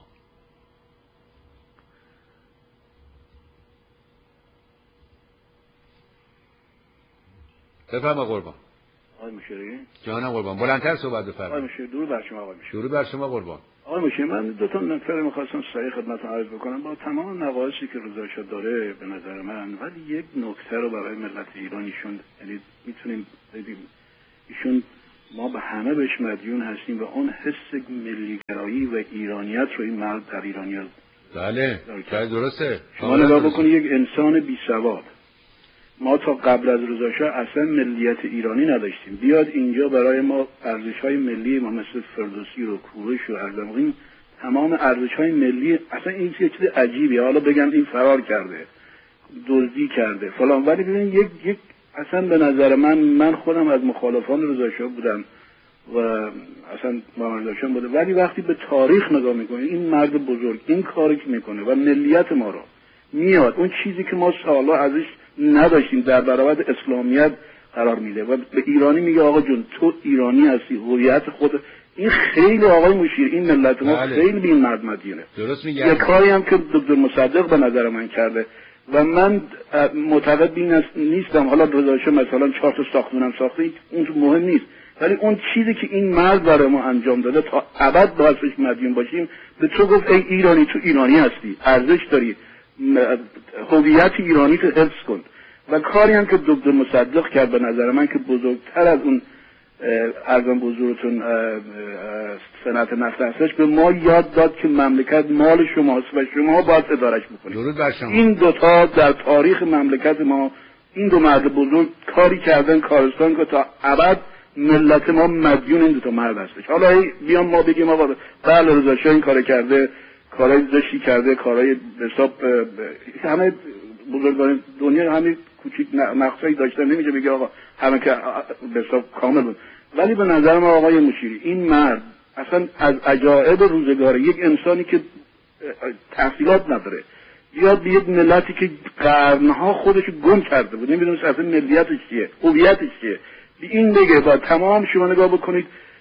بفرما قربان. آقای مشیری جانم قربان، بلندتر صحبت بفرما. آقای مشیری درود بر شما. آقای مشیری درود بر شما قربان. آقای مشیری من دو تا نکته می‌خواستم سریع خدمتتون عرض بکنم. با تمام نواقصی که رضا شاه داره به نظر من، ولی یک نکته رو برای ملت ایران ایشون، یعنی میتونیم بگیم ایشون ما به همه بهش مدیون هستیم و اون حس ملی‌گرایی و ایرانیت رو این مرد در ایرانیان. بله درسته. شما نگاه بکنید یک انسان بی سواد، ما تا قبل از رضا شاه اصلا ملیت ایرانی نداشتیم، بیاد اینجا برای ما ارزش‌های ملی ما مثل فردوسی و کوروش و اردمغین، تمام ارزش‌های ملی، اصلا این چیز عجیبیه. حالا بگم این فرار کرده، دزدی کرده فلان، ولی ببین یک اصلا به نظر من خودم از مخالفان رضا شاه بودم و اصلا محمد رضا شاه بوده، ولی وقتی به تاریخ نگاه می‌کنی این مرد بزرگ این کاری که میکنه و ملیت ما رو میاد، اون چیزی که ما سال‌ها ازش نداشتیم در برابر اسلامیت قرار میده و به ایرانی میگه آقا جون تو ایرانی هستی، هویت خود. این خیلی آقای مشیر این ملت ما خیلی بی مرد مدینه. درست میگی. یه کاری هم که دکتر مصدق به نظر من کرده و من معتقد بین نیستم. حالا رضا شاه مثلا 4 تا ساختمونم ساخته، اون تو مهم نیست، ولی اون چیزی که این مرد برای ما انجام داده تا ابد باعثش مدیون باشیم. به تو گفت ای ایرانی تو ایرانی هستی، ارزش داری، هویت ایرانی تو حفظ کن. و کاری هم که دکتر مصدق کرد به نظر من که بزرگتر از اون ارزان بزرگتون صنعت نفت هستش، به ما یاد داد که مملکت مال شماست و شما باید ادارش بکنید. درود بر شما. این دوتا در تاریخ مملکت ما، این دو مرد بزرگ کاری کردن کارستان که تا ابد ملت ما مدیون این دوتا مرد هستش. حالا بیام ما بگیم آقا بله رضا شاه این کار کرده، کارهای زشتی کرده، کارهای حساب همه بزرگان دنیا همین کوچیک نقصایی داشتن، نمیشه بگه آقا همه که به حساب کامل بود. ولی به نظر ما آقای مشیری این مرد اصلا از عجایب روزگاره، یک انسانی که تحصیلات نداره بیاد به یک ملتی که قرنها خودش گم کرده بود، نمیدونست اصلا ملیتش چیه، هویتش چیه، این بگه با تمام شما نگاه بکنید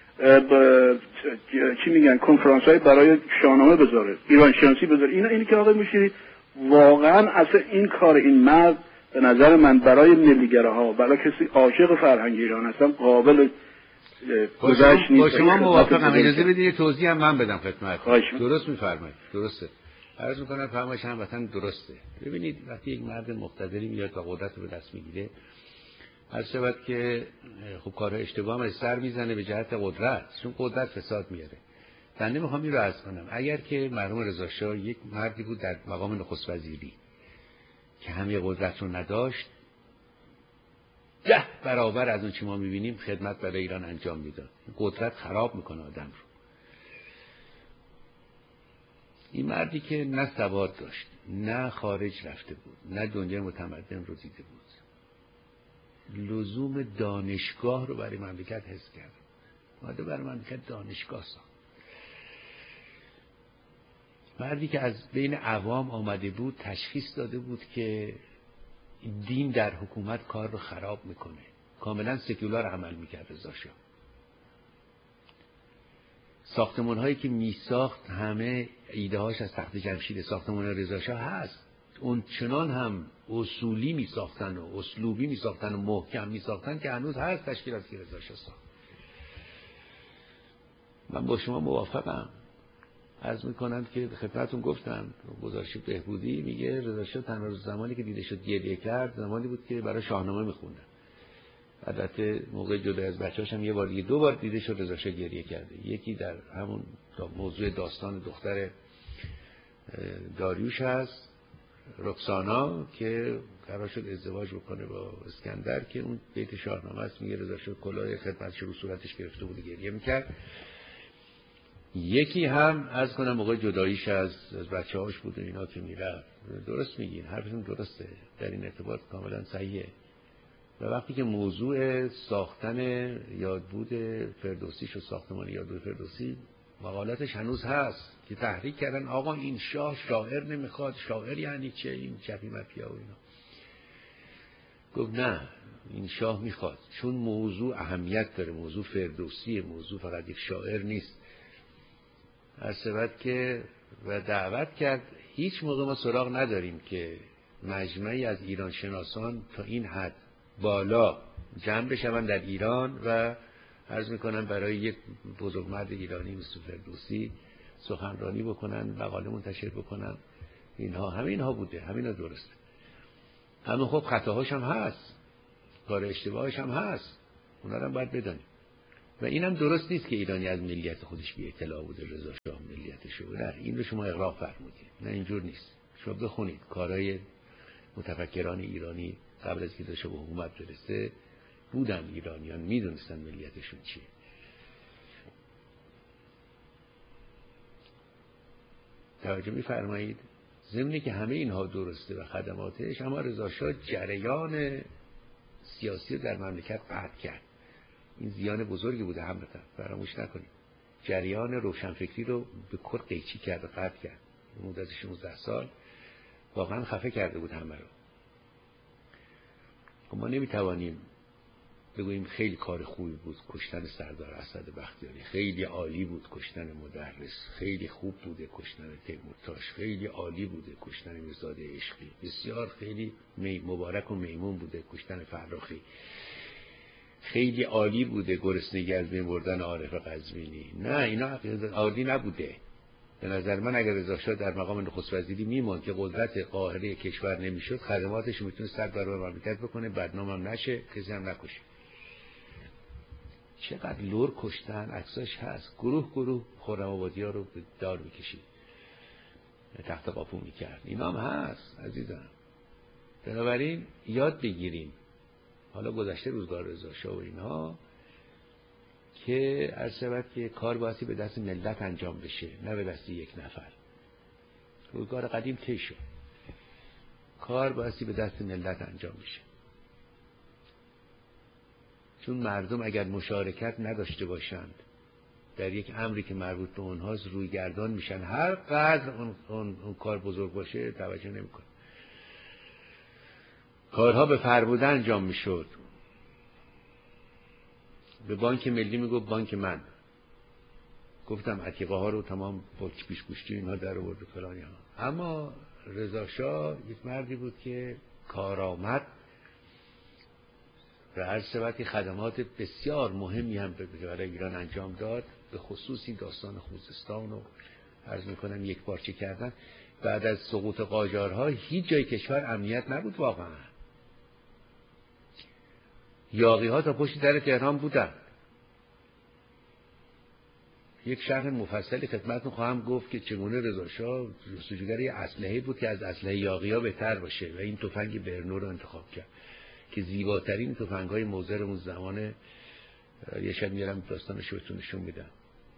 چی میگن کنفرانس‌های برای شاهنامه بذاره، ایران شناسی بذاره، اینی که آقای مشیری واقعا اصلا این کار این مرد به نظر من برای ملی‌گراها، برای کسی عاشق فرهنگ ایران اصلا قابل گذشت نیست. با شما موافقم. اجازه بدید توضیح هم من بدم خدمتتون. درست میفرمایید. درسته. عرض میکنم فهمش هموطن درسته. ببینید وقتی یک مرد مقتدری میاد و قدرت رو به دست میگیره، هر شود که خب کارهای اشتباه هم سر میزنه به جهت قدرت، چون قدرت فساد میاره. بنده میخوام این رو عرض کنم، اگر که مرحوم رضا شاه یک مردی بود در مقام نخست وزیری که همه قدرت رو نداشت، 10 برابر از اون چی ما میبینیم خدمت برای ایران انجام میداد. قدرت خراب میکنه آدم رو. این مردی که نه سواد داشت، نه خارج رفته بود، نه دنیای متمدن رو دیده بود، لزوم دانشگاه رو برای مملکت حس کرد. اومده برای مملکت دانشگاه ساخت. مردی که از بین عوام آمده بود تشخیص داده بود که دین در حکومت کار رو خراب میکنه. کاملا سکولار عمل میکرد رضا شاه. ساختمان هایی که میساخت همه ایده هاش از تخت جمشید ساختمان رضا شاه هست. اون چنان هم اصولی میساختن و اسلوبی میساختن و محکم میساختن که هنوز هست تشکیلاتی رضا شاه ساخت. من با شما موافقم. عرض میکنم که خدمتتون گفتم گزارش بهبودی میگه رضا شاه تنها زمانی که دیده شد گریه کرد زمانی بود که برای شاهنامه میخوندن. البته موقع جدا از بچه‌هاش هم یه بار دیگه 2 بار دیده شد رضا شاه گریه کرده. یکی در همون موضوع داستان دختر داریوش هست، رکسانا، که قرار شد ازدواج بکنه با اسکندر، که اون بیت شاهنامه است، میگه رضا شاه کلاه خدمتش رو صورتش گرفته بود گریه میکرد. یکی هم از کنم موقع جداییش از بچه‌هاش بود و اینا که میرفت. درست میگین، حرفتون درسته، در این ارتباط کاملا صحیحه. و وقتی که موضوع ساختن یادبود فردوسیش و ساختمان یادبود فردوسی مقالاتش هنوز هست که تحریک کردن آقا این شاه شاعر نمیخواد، شاعر یعنی چه، این چپی مپیا و اینا. گفت نه، این شاه میخواد، چون موضوع اهمیت داره، موضوع فردوسی، موضوع فقط یک شاعر نیست. هرچند که و دعوت کرد. هیچ موقع ما سراغ نداریم که مجمعی از ایران شناسان تا این حد بالا جمع بشون در ایران و عرض میکنن برای یک بزرگمرد ایرانی مثل فردوسی سخنرانی بکنن، مقاله منتشر بکنن. اینها همینها بوده، همینها درسته. همین خب خطاهاش هم هست، کار اشتباهش هم هست، اونا رو هم باید بدانیم. و اینم درست نیست که ایرانی از ملیت خودش بی اطلاع بوده، رضا شاه ملیتشه. نه، این رو شما اغراق فرمودید. نه، اینجور نیست. شما بخونید کارهای متفکران ایرانی قبل از که رضا به حکومت برسه بودن ایرانیان، میدونستن ملیتشون چیه. توجه میفرمایید؟ ضمنی که همه اینها درسته و خدماتش، اما رضا شاه جریان سیاسی رو در مملکت قطع کرد. این زیان بزرگی بوده، همتا فراموش نکنید. جریان روشنفکری رو به کل قیچی کرد و قطع کرد. مدت 16 سال واقعا خفه کرده بود همه رو. ما نمیتوانیم بگوییم خیلی کار خوبی بود کشتن سردار اسد بختیاری، خیلی عالی بود کشتن مدرس، خیلی خوب بوده کشتن تیمورتاش، خیلی عالی بوده کشتن میرزاده عشقی، بسیار خیلی مبارک و میمون بوده کشتن فرخی، خیلی عالی بوده گرسنگی از بین بردن عارف قزوینی. نه، اینا عالی نبوده. به نظر من اگر رضا شاه در مقام نخست وزیری میموند که قدرت قاهره کشور نمیشد، خدماتش میتونه 100 برابر مملکت بکنه، بدنام هم نشه، کسی هم نکشه. چقدر لور کشتن، عکساش هست. گروه خرم آبادی‌ها رو به دار میکشید، تخت قاپو میکرد. اینا هم هست عزیزم. بنابراین یاد بگیریم حالا گذشته روزگار رضا شاه و اینها که عرض که کار بایستی به دست ملت انجام بشه، نه به دست یک نفر. روزگار قدیم طی شد، کار بایستی به دست ملت انجام بشه. چون مردم اگر مشارکت نداشته باشند در یک امری که مربوط به اونهاست، روی گردان میشن. هر قدر اون کار بزرگ باشه توجه نمیکنه. کارها به فرموده انجام میشد. به بانک ملی میگفت بانک من. گفتم عتیقه ها رو تمام با پیشگوشتی اینها در آورد فلانی ها. اما رضا شاه یک مردی بود که کارآمد و هر سبتی خدمات بسیار مهمی هم برای ایران انجام داد، به خصوص این داستان خوزستان رو عرض میکنم یک پارچه کردن. بعد از سقوط قاجارها هیچ جای کشور امنیت نبود واقعا. یاغی ها تا پشت در تهران بودن. یک شرح مفصلی خدمتتون خواهم گفت که چگونه رضا شاه جستجوگر یه اسلحه بود که از اسلحه یاغی ها بهتر باشه و این تفنگ برنو رو انتخاب کرد که زیباترین تفنگ‌های موزر اون زمان. یه شب میارم داستانش رو نشون میدم.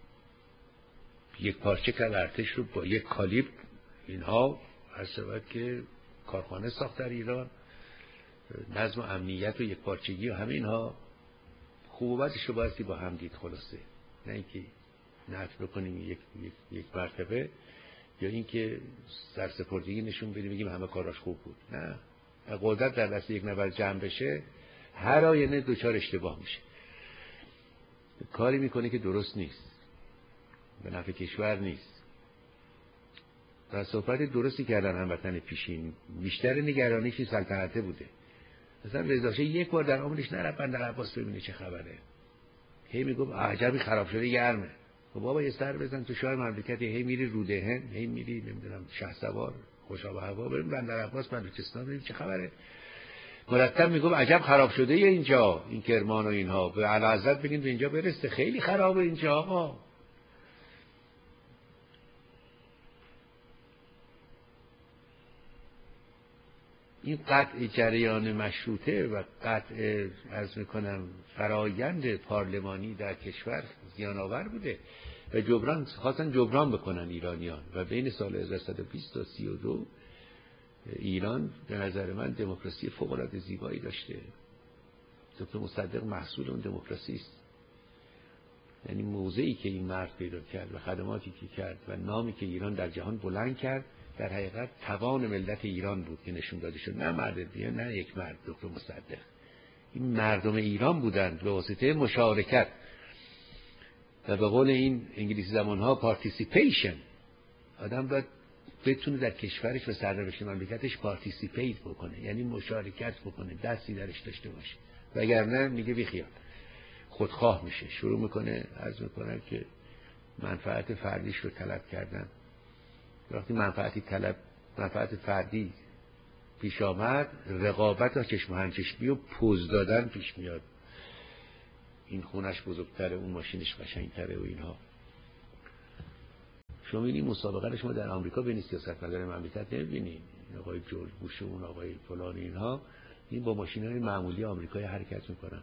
یک پارچه کرد ارتش رو با یک کالیبر، اینها هر سبب که کارخانه ساخت در ایران، نظم و امنیت و یک پارچگی و همه اینها خوب و بدش رو بایستی با هم دید. خلاصه نه اینکه نفی بکنیم یک مرتبه یا اینکه سرسپردگی نشون بدیم بگیم همه کاراش خوب بود. نه، قدرت در دست یک نفر جمع بشه هر آینه دوچار اشتباه میشه، کاری میکنه که درست نیست، به نفع کشور نیست. و صحبت درستی کردن هموطن پیشین. بیشتر نگرانیش سلطنته بوده. مثلا رضا شاه یک بار در عمرش نرفت بندر عباس ببینه چه خبره. هی میگفت عجبی خراب شده گرمه. خب بابا یه سر بزن تو شاه مملکت، هی میری رودهن، هی میری نمیدونم شهسوار، خوشاب هوا، بریم بندر عباس بلوچستان ببین چه خبره. مرتب میگفت عجب خراب شده اینجا، این کرمان و اینها، به اعلیحضرت بگین به اینجا برسه، خیلی خرابه اینجا آقا. این قطع جریان مشروطه و قطع عرض میکنم فرایند پارلمانی در کشور زیان‌آور بوده و خواستن جبران بکنن ایرانیان و بین سال 1120 تا 32 ایران به نظر من دموکراسی فوق‌العاده زیبایی داشته. دکتر مصدق محصول اون دموکراسی است. یعنی موضعی که این مرد پیدا کرد و خدماتی که کرد و نامی که ایران در جهان بلند کرد در حقیقت توان ملت ایران بود که نشون داده شد. نه مرد دیگه، نه یک مرد دکتر مصدق. این مردم ایران بودند به واسطه مشارکت و به قول این انگلیسی زمانها پارتیسیپیشن. آدم باید بتونه در کشورش و سرنوشت مملکتش پارتیسیپیت بکنه، یعنی مشارکت بکنه، دستی درش داشته باشه. وگرنه میگه بیخیال، خودخواه میشه، شروع میکنه عرض میکنه که منفعت فردیش رو طلب کردن. وقتی منفعت فردی پیش آمد، رقابت و چشم و همچشمی و پوز دادن پیش میاد. این خونش بزرگتره، اون ماشینش قشنگتره و اینها. شما این مسابقه رو شما در آمریکا بین سیاستمداران مملکت نمیبینید. این آقای جورج بوش و اون آقای فلان اینها، این با ماشین‌های معمولی آمریکایی حرکت میکنن.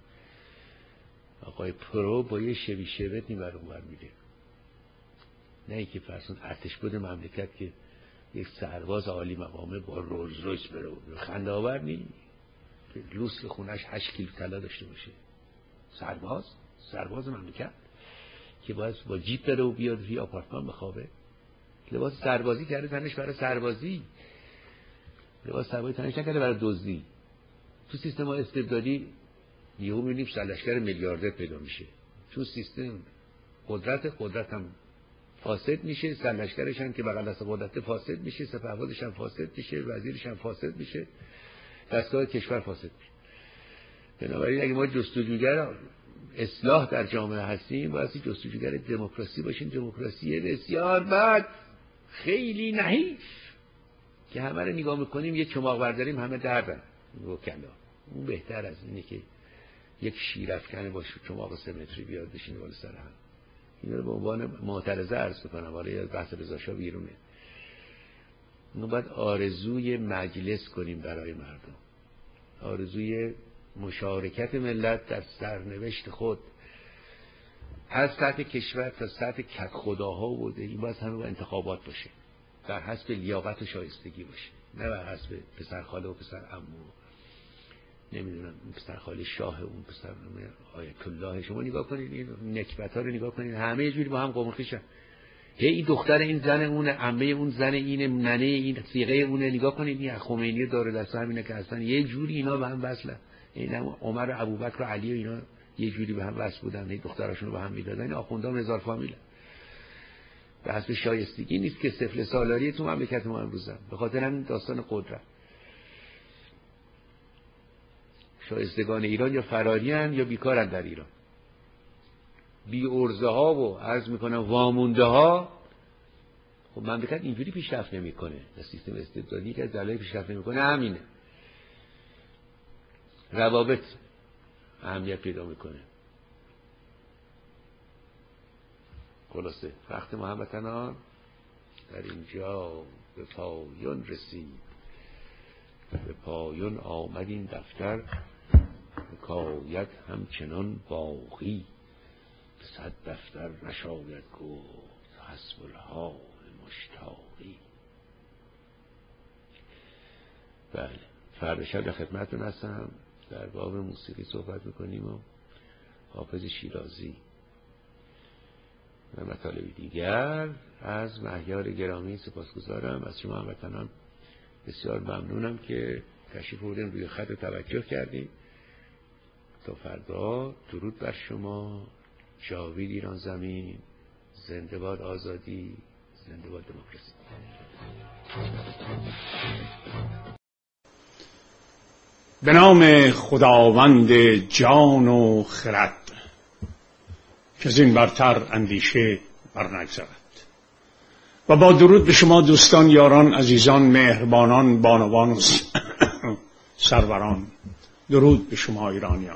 آقای پرو با یه شویت این ور اون ور میره. نه اینکه فرسون ارتش بود مملکت که یک سرباز عالی مقامه با رولز رویس بره و خنده آور نی که لوسل خونش 8 کیلو طلا داشته باشه. سرباز مملکت که باید با جیپ بره و بیاد توی آپارتمان بخوابه. لباس سربازی کرده تنش برای سربازی، لباس سربازی تنش نکرده برای دزدی. تو سیستم استبدادی یهو می‌بینیم سرلشکر میلیاردر پیدا میشه، چون سیستم قدرت هم فاسد میشه، سرلشکرش هم که بغل دست قدرت فاسد میشه، سپهبازش هم فاسد میشه، وزیرش هم فاسد میشه، دستگاه کشور فاسد میشه. بنابراین اگه ما جستجوگر اصلاح در جامعه هستیم باید جستجوگر دموکراسی باشیم. دموکراسی بسیار بد، خیلی نحیف که همه رو نگاه میکنیم یه چماق برداریم همه دردن وکلا. اون بهتر از اینه که یک شیرافکنه با چماق 3 متری بیاد بشینه بالا سر هم. این رو به عنوان معترضه عرض میکنم. حالا بحث رضا شاه بیرونه. ما باید آرزوی مجلس کنیم برای مردم، آرزوی مشارکت ملت در سرنوشت خود از سطح کشور تا سطح کت خداها بوده. این باید همه با انتخابات باشه، در حسب لیاقت و شایستگی باشه، نه بر حسب پسر خاله و پسر عمو، نمیدونم پسر خاله شاه، اون پسر آیت الله. شما نگاه کنید این نکبت‌ها رو نگاه کنید، همه یه جوری با هم قوم خویشن. این دختر این زن اونه، عمه اون زن اینه، ننه این صیغه اونه. نگاه کنید این خمینی دارالدست همینه که اصلا یه جوری اینا به هم وصلن. این عمر و ابوبکر و علی و اینا یه جوری به هم وصل بودن، این دختراشونو به هم میدادن. این آخوندان هزار فامیل. به حسب شایستگی نیست که سفله سالاری تو مملکت ما امروزه. به خاطر همین داستان قدرت. شایستگان ایران یا فراریان یا بیکارن در ایران. بی ارزه ها و عرض میکنم وامونده ها خب مملکت اینجوری پیشرفت نمیکنه. سیستم استبدادی که از دلایل پیشرفت نمیکنه همینه. روابط اهمیت پیدا میکنه. خلاصه وقت ما هموطنان در اینجا به پایان رسید. به پایان آمد این دفتر، حکایت همچنان باقی. 100 دفتر نشاید گفت حسب الحال مشتاقی. بله، فردا شب در خدمتتون هستم. در باب موسیقی صحبت میکنیم و حافظ شیرازی و مطالب دیگر. از مهیار گرامی سپاسگزارم. از شما هموطنان بسیار ممنونم که تشریف بردین، روی خط توجه کردین. تا فردا درود بر شما. جاوید ایران زمین. زنده باد آزادی، زنده باد دموکراسی. به نام خداوند جان و خرد که از این برتر اندیشه بر نگذرد. و با درود به شما دوستان، یاران، عزیزان، مهربانان، بانوان و سروران. درود به شما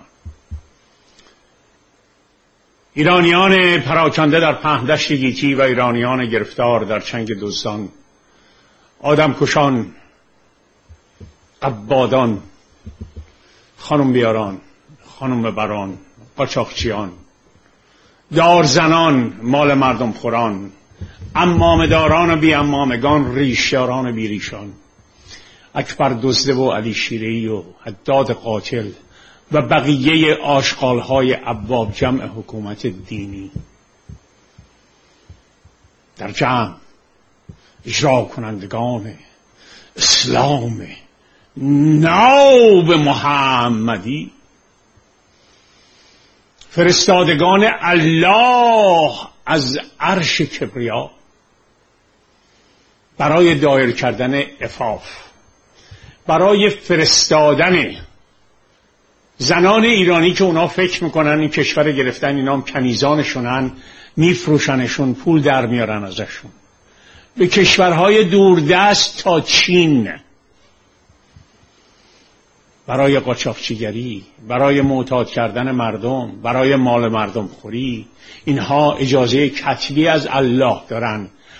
ایرانیان پراکنده در پهندشت گیتی و ایرانیان گرفتار در چنگ دزدان، آدمکشان، قبادان، خانم بیاران، خانم بران، قاچاقچیان، دارزنان، مال مردم خوران، امامداران و بی امامگان، ریشیاران و بی ریشان، اکبر دزده و علی شیره‌ای و حداد قاتل و بقیه آشغال‌های ابواب جمع حکومت دینی در جمع اجرا کنندگان اسلام ناب محمدی، فرستادگان الله از عرش کبریا برای دایر کردن عفاف، برای فرستادن زنان ایرانی که اونا فکر میکنن این کشور گرفتن اینا هم کنیزانشونن، میفروشنشون، پول در میارن ازشون، به کشورهای دوردست تا چین، برای قاچاقچیگری، برای معتاد کردن مردم، برای مال مردم خوری. اینها اجازه کتبی از الله دارن